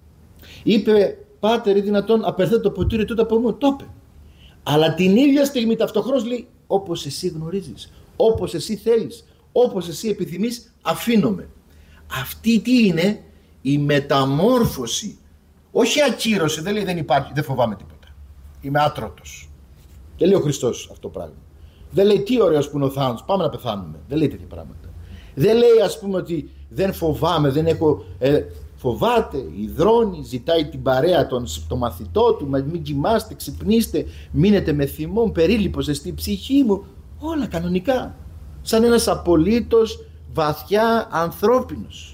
Speaker 4: Είπε, Πάτερ, ή δυνατόν απερθέτε το ποτήρι τούτο από μου? Το είπε. Αλλά την ίδια στιγμή ταυτοχρόνως λέει, όπως εσύ γνωρίζεις, όπως εσύ θέλεις, όπως εσύ επιθυμείς, αφήνομαι. Αυτή τι είναι? Η μεταμόρφωση. Όχι ακύρωση, δεν λέει δεν υπάρχει, δεν φοβάμαι τίποτα. Είμαι άτρωτος. Δεν λέει ο Χριστός αυτό το πράγμα. Δεν λέει τι ωραίος που είναι ο θάνατος, πάμε να πεθάνουμε. Δεν λέει τέτοια πράγματα. Δεν λέει, ας πούμε, ότι δεν φοβάμαι, δεν έχω. Φοβάται, υδρώνει, ζητάει την παρέα των μαθητών του, μην κοιμάστε, ξυπνήστε, μείνετε με θυμόν, περίληπος εστί ψυχή μου. Όλα κανονικά. Σαν ένας απολύτως βαθιά ανθρώπινος.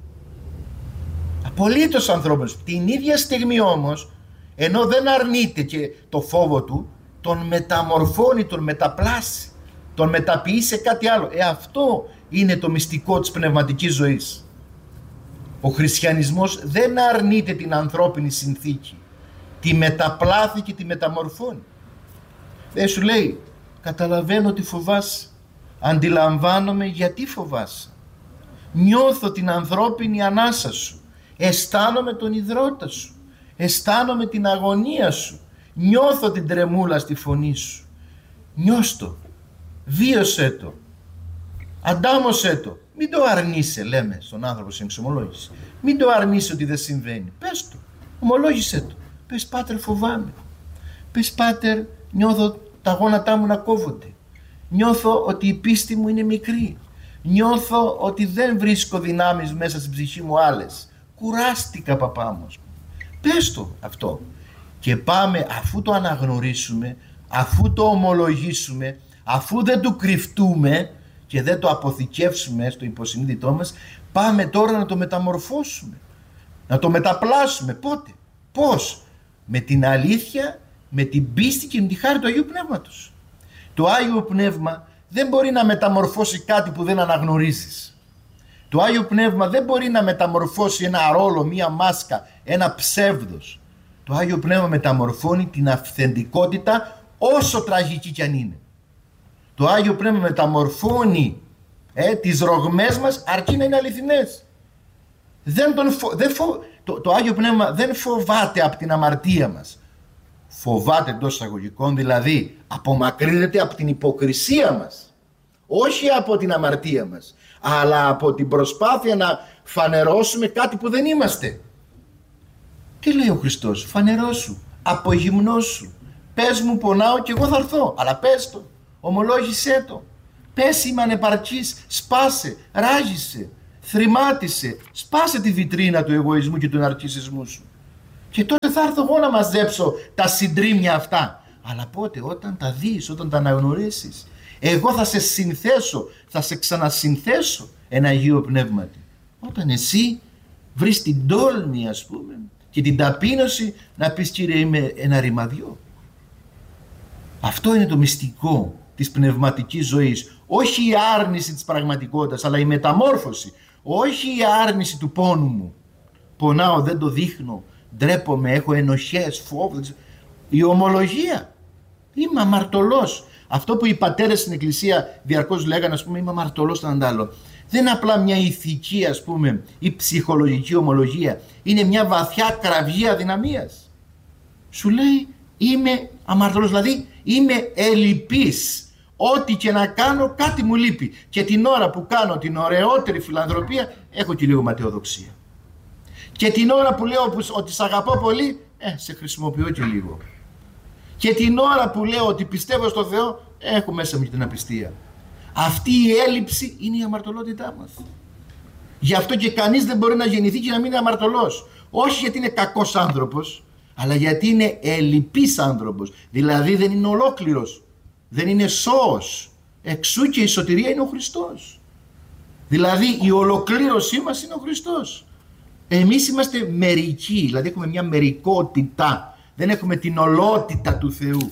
Speaker 4: Απολύτως ανθρώπινος. Την ίδια στιγμή όμως, ενώ δεν αρνείται και το φόβο του, τον μεταμορφώνει, τον μεταπλάσει, τον μεταποιεί σε κάτι άλλο. Αυτό είναι το μυστικό της πνευματικής ζωής. Ο χριστιανισμός δεν αρνείται την ανθρώπινη συνθήκη, τη μεταπλάθει και τη μεταμορφώνει. Δεν σου λέει, καταλαβαίνω ότι φοβάσαι, αντιλαμβάνομαι γιατί φοβάσαι, νιώθω την ανθρώπινη ανάσα σου, αισθάνομαι τον υδρότα σου, αισθάνομαι την αγωνία σου, νιώθω την τρεμούλα στη φωνή σου. Νιώστο, βίωσέ το, αντάμωσέ το. Μην το αρνείσαι, λέμε στον άνθρωπο στην εξομολόγηση. Μην το αρνείσαι ότι δεν συμβαίνει. Πες το, ομολόγησέ το. Πες, Πάτερ, φοβάμαι. Πες, Πάτερ, νιώθω τα γόνατά μου να κόβονται. Νιώθω ότι η πίστη μου είναι μικρή. Νιώθω ότι δεν βρίσκω δυνάμεις μέσα στην ψυχή μου άλλες. Κουράστηκα, παπά μου. Πες το αυτό. Και πάμε, αφού το αναγνωρίσουμε, αφού το ομολογήσουμε, αφού δεν του κρυφτούμε και δεν το αποθηκεύσουμε στο υποσυνείδητό μας, πάμε τώρα να το μεταμορφώσουμε, να το μεταπλάσουμε. Πότε, πώς? Με την αλήθεια, με την πίστη και με τη χάρη του Αγίου Πνεύματος. Το Άγιο Πνεύμα δεν μπορεί να μεταμορφώσει κάτι που δεν αναγνωρίζεις. Το Άγιο Πνεύμα δεν μπορεί να μεταμορφώσει ένα ρόλο, μία μάσκα, ένα ψεύδος. Το Άγιο Πνεύμα μεταμορφώνει την αυθεντικότητα, όσο τραγική κι αν είναι. Το Άγιο Πνεύμα μεταμορφώνει τις ρογμές μας, αρκεί να είναι αληθινές. Το Άγιο Πνεύμα δεν φοβάται από την αμαρτία μας. Φοβάται εντός εισαγωγικών, δηλαδή απομακρύνεται από την υποκρισία μας. Όχι από την αμαρτία μας, αλλά από την προσπάθεια να φανερώσουμε κάτι που δεν είμαστε. Τι λέει ο Χριστός? Φανερώσου, απογυμνώσου, πες μου πονάω και εγώ θα έρθω. Αλλά πες το, ομολόγησέ το. Πες είμαι ανεπαρκής, σπάσε, ράγισε, θρημάτισε, σπάσε τη βιτρίνα του εγωισμού και του ναρκισσισμού σου. Και τότε θα έρθω εγώ να μαζέψω τα συντρίμμια αυτά. Αλλά πότε? Όταν τα δεις, όταν τα αναγνωρίσεις. Εγώ θα σε συνθέσω, θα σε ξανασυνθέσω ένα Αγίο Πνεύματι. Όταν εσύ βρεις την τόλμη, ας πούμε, και την ταπείνωση να πεις, Κύριε, είμαι ένα ρημαδιό. Αυτό είναι το μυστικό της πνευματικής ζωής. Όχι η άρνηση της πραγματικότητας, αλλά η μεταμόρφωση. Όχι η άρνηση του πόνου μου. Πονάω, δεν το δείχνω, ντρέπομαι, έχω ενοχές, φόβο. Η ομολογία. Είμαι αμαρτωλός. Αυτό που οι πατέρες στην Εκκλησία διαρκώς λέγανε, ας πούμε, είμαι αμαρτωλός στον αντάλλο. Δεν είναι απλά μια ηθική, ας πούμε, ή ψυχολογική ομολογία. Είναι μια βαθιά κραυγή αδυναμίας. Σου λέει είμαι αμαρτωλός, δηλαδή είμαι ελλειπής. Ό,τι και να κάνω κάτι μου λείπει. Και την ώρα που κάνω την ωραιότερη φιλανθρωπία έχω και λίγο ματαιοδοξία. Και την ώρα που λέω ότι σ' αγαπώ πολύ, σε χρησιμοποιώ και λίγο. Και την ώρα που λέω ότι πιστεύω στο Θεό, έχω μέσα μου και την απιστία. Αυτή η έλλειψη είναι η αμαρτωλότητά μας. Γι' αυτό και κανείς δεν μπορεί να γεννηθεί και να μην είναι αμαρτωλός. Όχι γιατί είναι κακός άνθρωπος, αλλά γιατί είναι ελλειπής άνθρωπος. Δηλαδή δεν είναι ολόκληρος. Δεν είναι σώος. Εξού και η σωτηρία είναι ο Χριστός. Δηλαδή η ολοκλήρωσή μας είναι ο Χριστός. Εμείς είμαστε μερικοί, δηλαδή έχουμε μια μερικότητα. Δεν έχουμε την ολότητα του Θεού.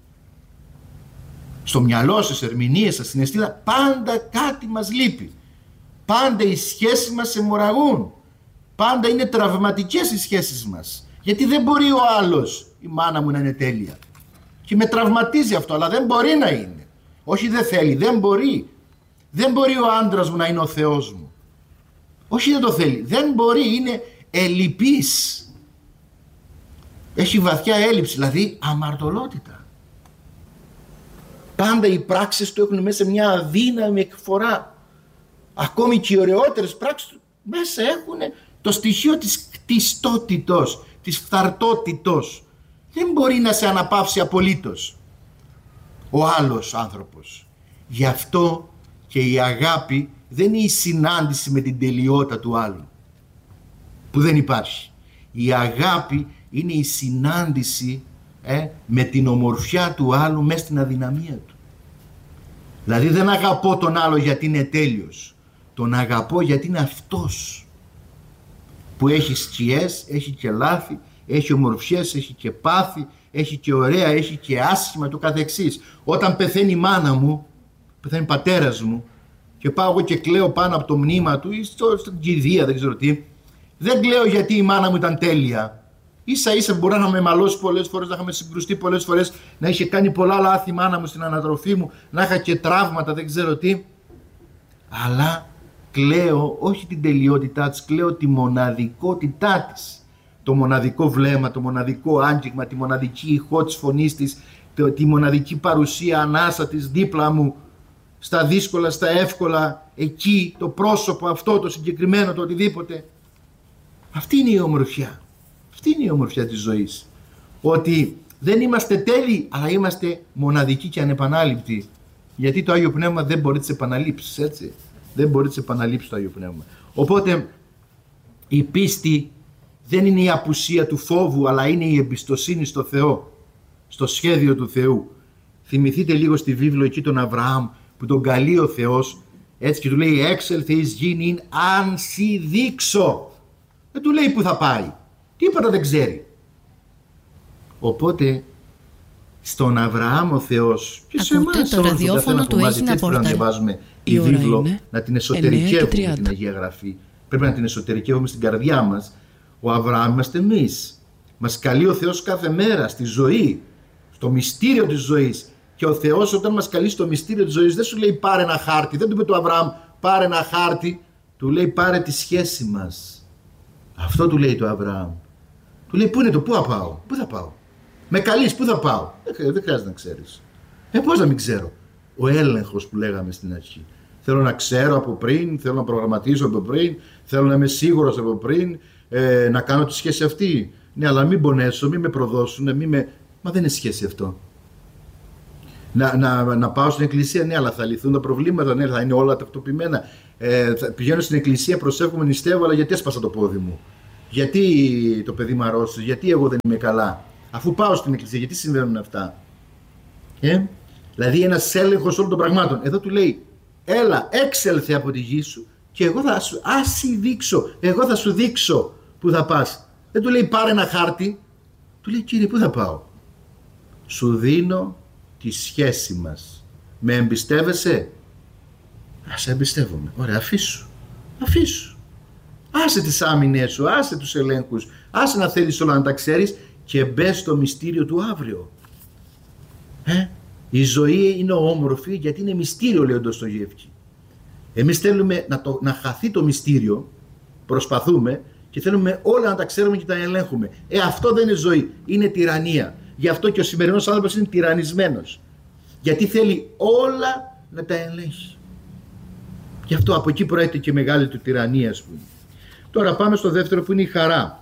Speaker 4: Στο μυαλό σας, ερμηνείες σας, στην αισθήτα, πάντα κάτι μας λείπει. Πάντα οι σχέσεις μας αιμορραγούν. Πάντα είναι τραυματικές οι σχέσεις μας. Γιατί δεν μπορεί ο άλλος, η μάνα μου, να είναι τέλεια. Και με τραυματίζει αυτό, αλλά δεν μπορεί να είναι. Όχι δεν θέλει, δεν μπορεί. Δεν μπορεί ο άντρας μου να είναι ο Θεός μου. Όχι δεν το θέλει, δεν μπορεί, είναι ελλειπής. Έχει βαθιά έλλειψη, δηλαδή αμαρτωλότητα. Πάντα οι πράξεις του έχουν μέσα μια αδύναμη εκφορά. Ακόμη και οι ωραιότερες πράξεις του μέσα έχουν το στοιχείο της κτιστότητος, της φθαρτότητος. Δεν μπορεί να σε αναπαύσει απολύτως ο άλλος άνθρωπος. Γι' αυτό και η αγάπη δεν είναι η συνάντηση με την τελειότητα του άλλου, που δεν υπάρχει. Η αγάπη είναι η συνάντηση με την ομορφιά του άλλου μέσα στην αδυναμία του. Δηλαδή δεν αγαπώ τον άλλο γιατί είναι τέλειος. Τον αγαπώ γιατί είναι αυτός που έχει σκιές, έχει και λάθη, έχει ομορφιές, έχει και πάθη, έχει και ωραία, έχει και άσχημα, το καθεξής. Όταν πεθαίνει η μάνα μου, πεθαίνει ο πατέρας μου και πάω εγώ και κλαίω πάνω από το μνήμα του ή στην κηδεία, δεν ξέρω τι, δεν κλαίω γιατί η μάνα μου ήταν τέλεια. Ίσα ίσα μπορεί να είχαμε μαλώσει πολλές φορές, να είχαμε συγκρουστεί πολλές φορές, να είχε κάνει πολλά λάθη η μάνα μου στην ανατροφή μου, να είχα και τραύματα, δεν ξέρω τι. Αλλά κλαίω όχι την τελειότητά της, κλαίω τη μοναδικότητά της. Το μοναδικό βλέμμα, το μοναδικό άγγιγμα, τη μοναδική ηχό της φωνής της, τη μοναδική παρουσία ανάσα της δίπλα μου, στα δύσκολα, στα εύκολα, εκεί, το πρόσωπο αυτό, το συγκεκριμένο, το οτιδήποτε. Αυτή είναι η ομορφιά. Αυτή είναι η ομορφιά της ζωής. Ότι δεν είμαστε τέλειοι, αλλά είμαστε μοναδικοί και ανεπανάληπτοι. Γιατί το Άγιο Πνεύμα δεν μπορεί να τις επαναλείψεις, έτσι. Δεν μπορεί να τις επαναλείψεις το Άγιο Πνεύμα. Οπότε η πίστη δεν είναι η απουσία του φόβου, αλλά είναι η εμπιστοσύνη στο Θεό, στο σχέδιο του Θεού. Θυμηθείτε λίγο στη βίβλο εκεί τον Αβραάμ που τον καλεί ο Θεός, έτσι, και του λέει έξελθε εις γήν αν σοι δείξω. Δεν του λέει που θα πάει. Τίποτα δεν ξέρει. Οπότε στον Αβραάμ ο Θεός και σε εμάς
Speaker 1: το ραδιόφωνο του Έγινα Πόρταλ.
Speaker 4: Να διαβάζουμε τη βίβλο, να την εσωτερικεύουμε την Αγία Γραφή. Πρέπει να την εσωτερικεύουμε στην καρδιά μας. Ο Αβραάμ είμαστε εμείς. Μας καλεί ο Θεός κάθε μέρα στη ζωή, στο μυστήριο της ζωής. Και ο Θεός όταν μας καλεί στο μυστήριο της ζωής δεν σου λέει πάρε ένα χάρτη. Δεν του είπε του Αβραάμ πάρε ένα χάρτη. Του λέει πάρε τη σχέση μας. Αυτό του λέει το Αβραάμ. Του λέει πού είναι το, πού θα πάω, πού θα πάω. Με καλείς, πού θα πάω. Δεν χρειάζεται να ξέρεις. Πώς να μην ξέρω. Ο έλεγχος που λέγαμε στην αρχή. Θέλω να ξέρω από πριν, θέλω να προγραμματίσω από πριν, θέλω να είμαι σίγουρος από πριν, να κάνω τη σχέση αυτή. Ναι, αλλά μην πονέσω, μην με προδώσουν, Μα δεν είναι σχέση αυτό. Να πάω στην εκκλησία, ναι, αλλά θα λυθούν τα προβλήματα, ναι, θα είναι όλα τακτοποιημένα. Πηγαίνω στην εκκλησία, προσεύχομαι, νηστεύω, αλλά γιατί έσπασα το πόδι μου. Γιατί το παιδί μου αρρώστησε, γιατί εγώ δεν είμαι καλά. Αφού πάω στην εκκλησία, γιατί συμβαίνουν αυτά. Δηλαδή ένας έλεγχος όλων των πραγμάτων. Εδώ του λέει, έλα, έξελθε από τη γη σου και εγώ θα σου δείξω, εγώ θα σου δείξω που θα πας. Δεν του λέει πάρε ένα χάρτη, του λέει Κύριε πού θα πάω. Σου δίνω τη σχέση μας. Με εμπιστεύεσαι? Σε εμπιστεύομαι. Ωραία, αφήσου. Άσε τις άμυνες σου, άσε τους ελέγχους, άσε να θέλεις όλα να τα ξέρεις και μπες στο μυστήριο του αύριο. Η ζωή είναι όμορφη γιατί είναι μυστήριο, λέει ο Ντοστογεύσκι. Εμείς θέλουμε να χαθεί το μυστήριο, προσπαθούμε και θέλουμε όλα να τα ξέρουμε και τα ελέγχουμε. Αυτό δεν είναι ζωή, είναι τυραννία. Γι' αυτό και ο σημερινός άνθρωπος είναι τυραννισμένος. Γιατί θέλει όλα να τα ελέγχει. Γι' αυτό από εκεί προέρχεται και μεγάλη του τυραννία, ας πούμε. Τώρα πάμε στο δεύτερο που είναι η χαρά.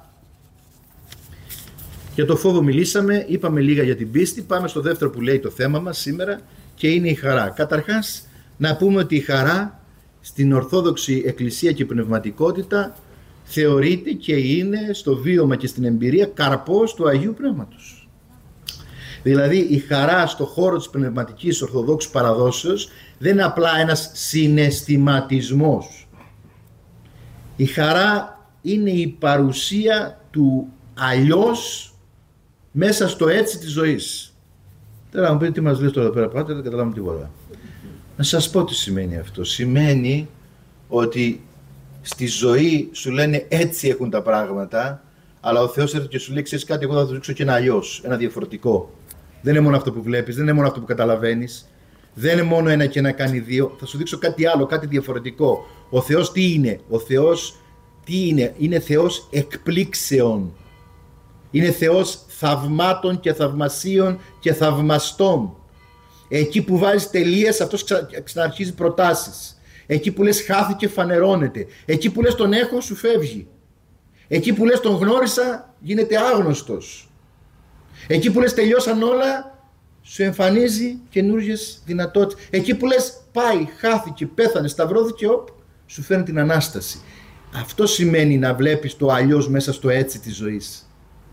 Speaker 4: Για το φόβο μιλήσαμε, είπαμε λίγα για την πίστη. Πάμε στο δεύτερο που λέει το θέμα μας σήμερα και είναι η χαρά. Καταρχάς να πούμε ότι η χαρά στην Ορθόδοξη Εκκλησία και Πνευματικότητα θεωρείται και είναι στο βίωμα και στην εμπειρία καρπός του Αγίου Πνεύματος. Δηλαδή η χαρά στο χώρο της πνευματικής Ορθοδόξου παραδόσεως δεν είναι απλά ένας συναισθηματισμός. Η χαρά είναι η παρουσία του αλλιώς μέσα στο έτσι της ζωής. Τώρα να μου πείτε τι μας λες τώρα εδώ πέρα, πάτε, δεν καταλάβουμε τίποτα. Να σας πω τι σημαίνει αυτό. Σημαίνει ότι στη ζωή σου λένε έτσι έχουν τα πράγματα, αλλά ο Θεός έρχεται και σου λέει ξέρεις κάτι, εγώ θα το δείξω και ένα αλλιώς, ένα διαφορετικό. Δεν είναι μόνο αυτό που βλέπεις, δεν είναι μόνο αυτό που καταλαβαίνεις, δεν είναι μόνο ένα και ένα κάνει δύο, θα σου δείξω κάτι άλλο, κάτι διαφορετικό. Ο Θεός τι είναι? Ο Θεός τι είναι? Είναι Θεός εκπλήξεων. Είναι Θεός θαυμάτων και θαυμασίων και θαυμαστών. Εκεί που βάζεις τελείες αυτός ξαναρχίζει προτάσεις. Εκεί που λες χάθηκε φανερώνεται. Εκεί που λες τον έχω σου φεύγει. Εκεί που λες τον γνώρισα γίνεται άγνωστος. Εκεί που λες τελειώσαν όλα σου εμφανίζει καινούργιες δυνατότητες. Εκεί που λες πάει, χάθηκε, πέθανε, σταυρώθηκε, σου φέρνει την Ανάσταση. Αυτό σημαίνει να βλέπεις το αλλιώς μέσα στο έτσι της ζωής.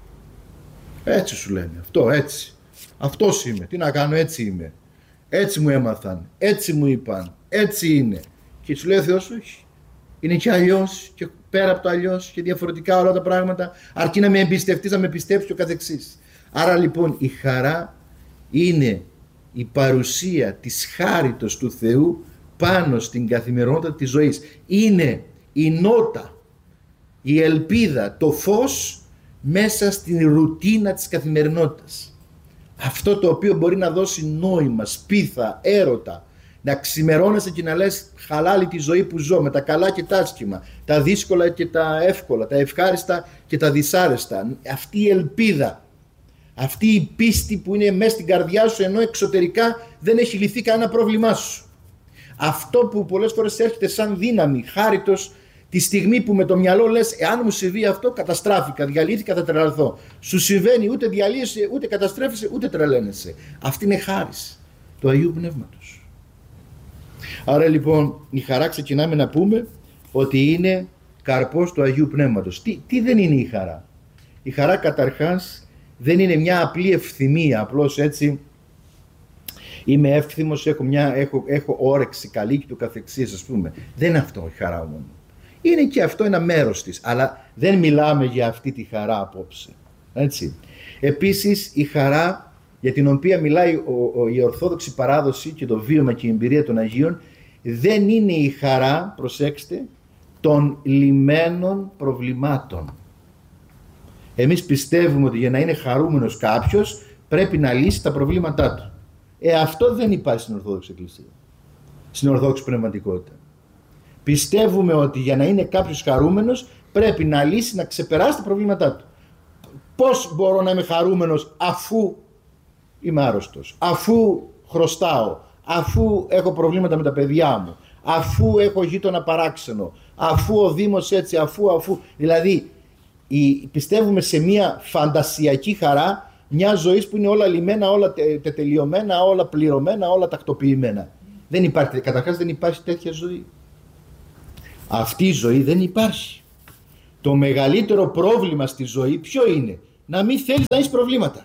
Speaker 4: Έτσι σου λένε, αυτό έτσι. Αυτός είμαι, τι να κάνω, έτσι είμαι. Έτσι μου έμαθαν, έτσι μου είπαν, έτσι είναι. Και σου λέει ο Θεός, όχι. Είναι και αλλιώς και πέρα από το αλλιώς και διαφορετικά όλα τα πράγματα, αρκεί να με εμπιστευτείς, να με πιστέψεις και ο καθεξής. Άρα λοιπόν η χαρά είναι η παρουσία της χάριτος του Θεού πάνω στην καθημερινότητα της ζωής. Είναι η νότα, η ελπίδα, το φως μέσα στην ρουτίνα της καθημερινότητας. Αυτό το οποίο μπορεί να δώσει νόημα, σπίθα, έρωτα, να ξημερώνεσαι και να λες χαλάλη τη ζωή που ζω με τα καλά και τα άσχημα, τα δύσκολα και τα εύκολα, τα ευχάριστα και τα δυσάρεστα. Αυτή η ελπίδα, αυτή η πίστη που είναι μέσα στην καρδιά σου ενώ εξωτερικά δεν έχει λυθεί κανένα πρόβλημά σου. Αυτό που πολλές φορές έρχεται σαν δύναμη, χάριτος, τη στιγμή που με το μυαλό λες εάν μου συμβεί αυτό καταστράφηκα, διαλύθηκα, θα τρελαθώ. Σου συμβαίνει, ούτε διαλύεσαι, ούτε καταστρέφεσαι, ούτε τρελαίνεσαι. Αυτή είναι χάρις του Αγίου Πνεύματος. Άρα λοιπόν η χαρά ξεκινάμε να πούμε ότι είναι καρπός του Αγίου Πνεύματος. Τι δεν είναι η χαρά? Η χαρά καταρχάς δεν είναι μια απλή ευθυμία, απλώς έτσι είμαι εύθυμος, έχω όρεξη καλή και του καθεξής, ας πούμε. Δεν είναι αυτό η χαρά μόνο. Είναι και αυτό ένα μέρος της, αλλά δεν μιλάμε για αυτή τη χαρά απόψε. Έτσι. Επίσης η χαρά για την οποία μιλάει η Ορθόδοξη παράδοση και το βίωμα και η εμπειρία των Αγίων δεν είναι η χαρά, προσέξτε, των λυμένων προβλημάτων. Εμείς πιστεύουμε ότι για να είναι χαρούμενος κάποιος πρέπει να λύσει τα προβλήματά του. Αυτό δεν υπάρχει στην Ορθόδοξη Εκκλησία, στην Ορθόδοξη Πνευματικότητα. Πιστεύουμε ότι για να είναι κάποιος χαρούμενος πρέπει να λύσει, να ξεπεράσει τα προβλήματά του. Πώς μπορώ να είμαι χαρούμενος αφού είμαι άρρωστος, αφού χρωστάω, αφού έχω προβλήματα με τα παιδιά μου, αφού έχω γείτονα παράξενο, αφού ο Δήμος έτσι, αφού. Δηλαδή πιστεύουμε σε μια φαντασιακή χαρά μια ζωής που είναι όλα λυμμένα, όλα τετελειωμένα, όλα πληρωμένα, όλα τακτοποιημένα. Δεν υπάρχει, καταρχάς δεν υπάρχει τέτοια ζωή. Αυτή η ζωή δεν υπάρχει. Το μεγαλύτερο πρόβλημα στη ζωή ποιο είναι? Να μην θέλεις να έχεις προβλήματα.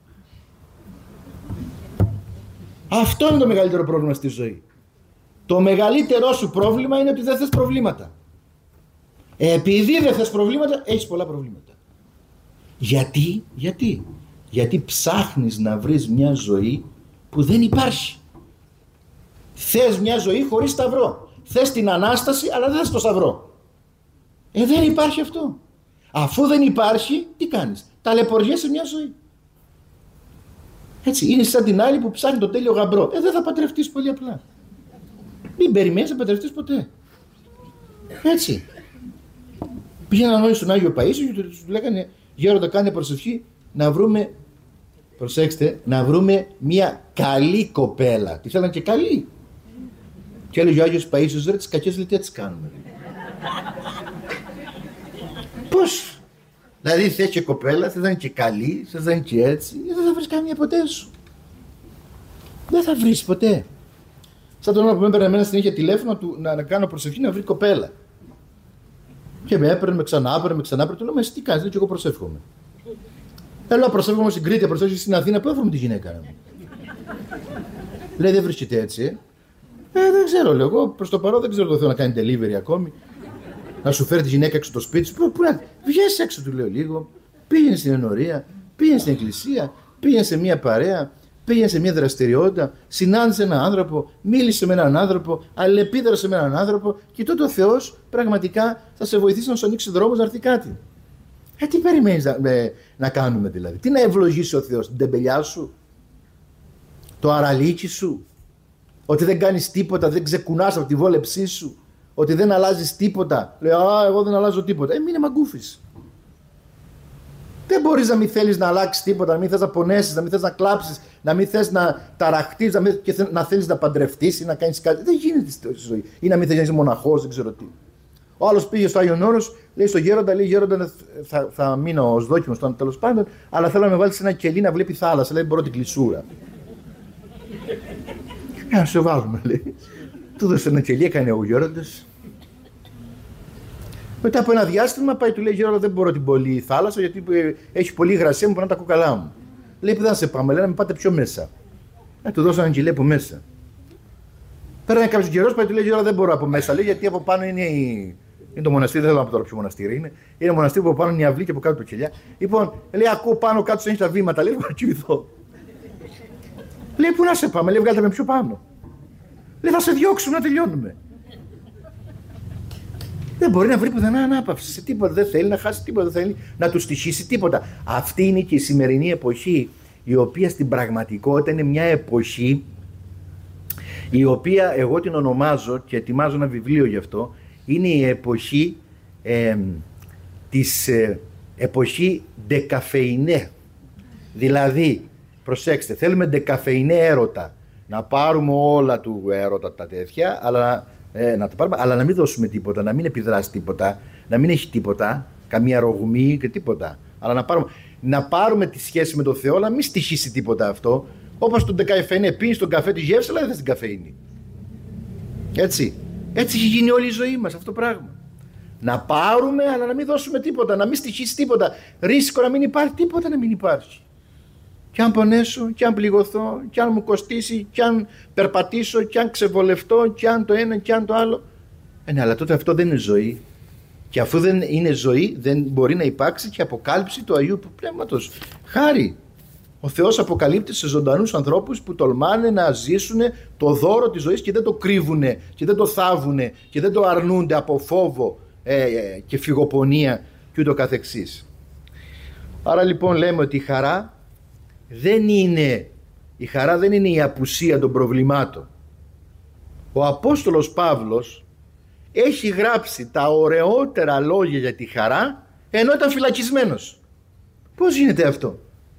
Speaker 4: Αυτό είναι το μεγαλύτερο πρόβλημα στη ζωή. Το μεγαλύτερό σου πρόβλημα είναι ότι δεν θες προβλήματα. Επειδή δεν θες προβλήματα, έχεις πολλά προβλήματα. Γιατί ψάχνεις να βρεις μια ζωή που δεν υπάρχει. Θες μια ζωή χωρίς σταυρό. Θες την Ανάσταση, αλλά δεν θες το σταυρό. Δεν υπάρχει αυτό. Αφού δεν υπάρχει, τι κάνεις? Ταλαιπωριέσαι μια ζωή. Έτσι, είναι σαν την άλλη που ψάχνει το τέλειο γαμπρό. Δεν θα παντρευτείς πολύ απλά. Μην περιμένεις να παντρευτείς ποτέ. Έτσι. Πήγαιναν όλοι στον Άγιο Παΐσιο και του λέγανε, γέροντα, κάνε προσευχή να βρούμε, προσέξτε, να βρούμε μια καλή κοπέλα. Τη θέλαν και καλή. Και έλεγε ο Άγιος Παΐσιος, ρε, τις κακές λέει τι έτσι κάνουμε. Πώς? Δηλαδή θες και κοπέλα, θες να είναι και καλή, θες να είναι και έτσι, δεν θα βρεις καμία ποτέ σου. Δεν θα βρεις ποτέ. Σαν τον ώρα που με έπαιρνε εμένα συνέχεια τηλέφωνο να κάνω προσευχή να βρει κοπέλα. Και με έπαιρνε, με ξανά, του λέω, εσύ τι κάνεις? Λέω, και εγώ προσεύχομαι. Έλα, προσεύχομαι στην Κρήτη, προσεύχομαι στην Αθήνα, πού έφερε τη γυναίκα μου. Λέει, δεν βρίσκεται έτσι. Δεν ξέρω, λέω, εγώ προς το παρόν δεν ξέρω το θέλω να κάνει delivery ακόμη. Να σου φέρει τη γυναίκα έξω το σπίτι σου. Πού να βγες έξω, του λέω λίγο. Πήγαινε στην ενορία, πήγαινε στην εκκλησία, πήγαινε σε μια παρέα, πήγαινε σε μια δραστηριότητα, συνάντησε έναν άνθρωπο, μίλησε με έναν άνθρωπο, αλληλεπίδρασε με έναν άνθρωπο και τότε ο Θεός πραγματικά θα σε βοηθήσει να σου ανοίξει δρόμος να έρθει κάτι. Τι περιμένεις να κάνουμε δηλαδή? Τι να ευλογήσει ο Θεός? Την τεμπελιά σου? Το αραλίκι σου? Ότι δεν κάνεις τίποτα, δεν ξεκουνάς από τη βόλεψή σου? Ότι δεν αλλάζεις τίποτα? Λέω, εγώ δεν αλλάζω τίποτα. Μείνε μαγκούφης. Δεν μπορείς να μην θέλεις να αλλάξεις τίποτα, να μην θες να πονέσεις, να μην θες να κλάψεις, να μην θες να ταραχτείς, να θέλεις να παντρευτείς ή να κάνεις κάτι. Δεν γίνεται στη ζωή. Ή να μην θέλεις να είσαι μοναχός, δεν ξέρω τι. Ο άλλος πήγε στο Άγιον Όρος, λέει στο γέροντα, γέροντα, θα μείνω ως δόκιμος τώρα τέλος πάντων, αλλά θέλω να με βάλεις σε ένα κελί να βλέπει θάλασσα. Λέει, μπορώ την κλεισούρα. Να σε βάλουμε, λέει. Του δώσε ένα κελί, έκανε ο γέροντας. Μετά από ένα διάστημα πάει, του λέει, γέροντα, δεν μπορώ την πολύ θάλασσα γιατί έχει πολύ υγρασία, μου πονάνε τα κούκαλά μου. Λέει, που δεν θα σε πάμε, λέει, να με πάτε πιο μέσα. Του δώσανε ένα κελί από μέσα. Πέρανε κάποιο καιρό, πάει, του λέει, γέροντα, δεν μπορώ από μέσα, λέει, γιατί από πάνω είναι το μοναστήρι, δεν θέλω να πω τώρα ποιο μοναστήρι είναι. Είναι μοναστήρι που από πάνω είναι η αυλή και από κάτω το κελιά. Λοιπόν, λέει, ακούω πάνω κάτω έχει τα βήματα, λέει, να κοιμηθώ. Λέει, πού να σε πάμε, λέει, βγάλτε με πιο πάνω. Λέει, θα σε διώξουμε να τελειώνουμε. Δεν μπορεί να βρει πουθενά ανάπαυση σε τίποτα, δεν θέλει να χάσει τίποτα, δεν θέλει να του στοιχήσει τίποτα. Αυτή είναι και η σημερινή εποχή, η οποία στην πραγματικότητα είναι μια εποχή η οποία εγώ την ονομάζω και ετοιμάζω ένα βιβλίο γι' αυτό, είναι η εποχή εποχή ντεκαφεϊνέ. Δηλαδή, προσέξτε, θέλουμε ντεκαφεϊνέ έρωτα. Να πάρουμε όλα του έρωτα τα τέτοια, αλλά να τα πάρουμε, αλλά να μην δώσουμε τίποτα, να μην επιδράσει τίποτα, να μην έχει τίποτα, καμία ρογμή και τίποτα. Αλλά να πάρουμε τη σχέση με τον Θεό, αλλά μην στοιχήσει τίποτα αυτό. Όπως τον ντεκαφεϊνέ, πίνεις τον καφέ τη γεύση, αλλά δεν θες την καφεΐνη. Έτσι έχει γίνει όλη η ζωή μας αυτό το πράγμα. Να πάρουμε αλλά να μην δώσουμε τίποτα, να μην στοιχήσει τίποτα. Ρίσκο να μην υπάρχει τίποτα, να μην υπάρχει. Κι αν πονέσω, κι αν πληγωθώ, κι αν μου κοστίσει, κι αν περπατήσω, κι αν ξεβολευτώ, κι αν το ένα, κι αν το άλλο. Ναι, αλλά τότε αυτό δεν είναι ζωή. Και αφού δεν είναι ζωή, δεν μπορεί να υπάρξει και αποκάλυψη του Αγίου Πνεύματος. Χάρη. Ο Θεός αποκαλύπτει σε ζωντανούς ανθρώπους που τολμάνε να ζήσουν το δώρο της ζωής και δεν το κρύβουνε και δεν το θάβουνε και δεν το αρνούνται από φόβο και φυγοπονία και ούτω καθεξής. Άρα λοιπόν λέμε ότι η χαρά δεν είναι η απουσία των προβλημάτων. Ο Απόστολος Παύλος έχει γράψει τα ωραιότερα λόγια για τη χαρά ενώ ήταν φυλακισμένος. Πώς γίνεται αυτό?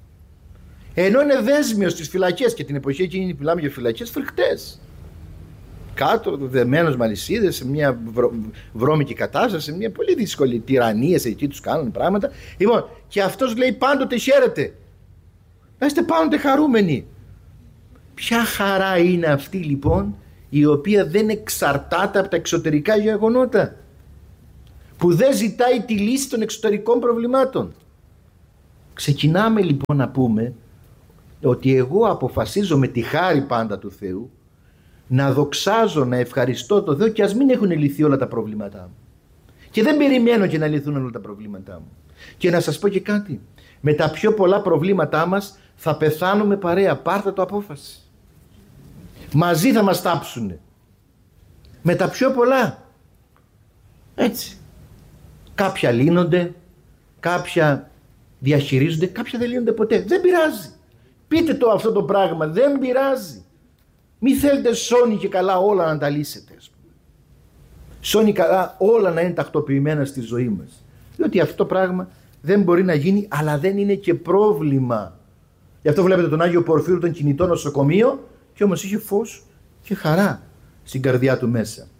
Speaker 4: Ενώ είναι δέσμιος στις φυλακές, και την εποχή εκείνη μιλάμε για φυλακές φρικτές. Κάτω, δεμένος με αλυσίδες, σε μια βρώμικη κατάσταση, σε μια πολύ δύσκολη τυραννία, εκεί τους κάνουν πράγματα. Λοιπόν, και αυτός λέει πάντοτε χαίρετε. Να είστε πάντοτε χαρούμενοι. Ποια χαρά είναι αυτή λοιπόν, η οποία δεν εξαρτάται από τα εξωτερικά γεγονότα, που δεν ζητάει τη λύση των εξωτερικών προβλημάτων? Ξεκινάμε λοιπόν να πούμε ότι εγώ αποφασίζω με τη χάρη πάντα του Θεού να δοξάζω, να ευχαριστώ τον Θεό και ας μην έχουν λυθεί όλα τα προβλήματά μου. Και δεν περιμένω και να λυθούν όλα τα προβλήματά μου. Και να σας πω και κάτι, με τα πιο πολλά προβλήματά μας θα πεθάνουμε παρέα, πάρτε το απόφαση. Μαζί θα μας τάψουνε. Με τα πιο πολλά. Έτσι. Κάποια λύνονται, κάποια διαχειρίζονται, κάποια δεν λύνονται ποτέ. Δεν πειράζει. Πείτε το αυτό το πράγμα, δεν πειράζει. Μη θέλετε σώνει και καλά όλα να τα λύσετε. Σώνει καλά όλα να είναι τακτοποιημένα στη ζωή μας. Διότι αυτό το πράγμα δεν μπορεί να γίνει, αλλά δεν είναι και πρόβλημα. Γι' αυτό βλέπετε τον Άγιο Πορφύρο, τον κινητό νοσοκομείο, και όμως είχε φως και χαρά στην καρδιά του μέσα.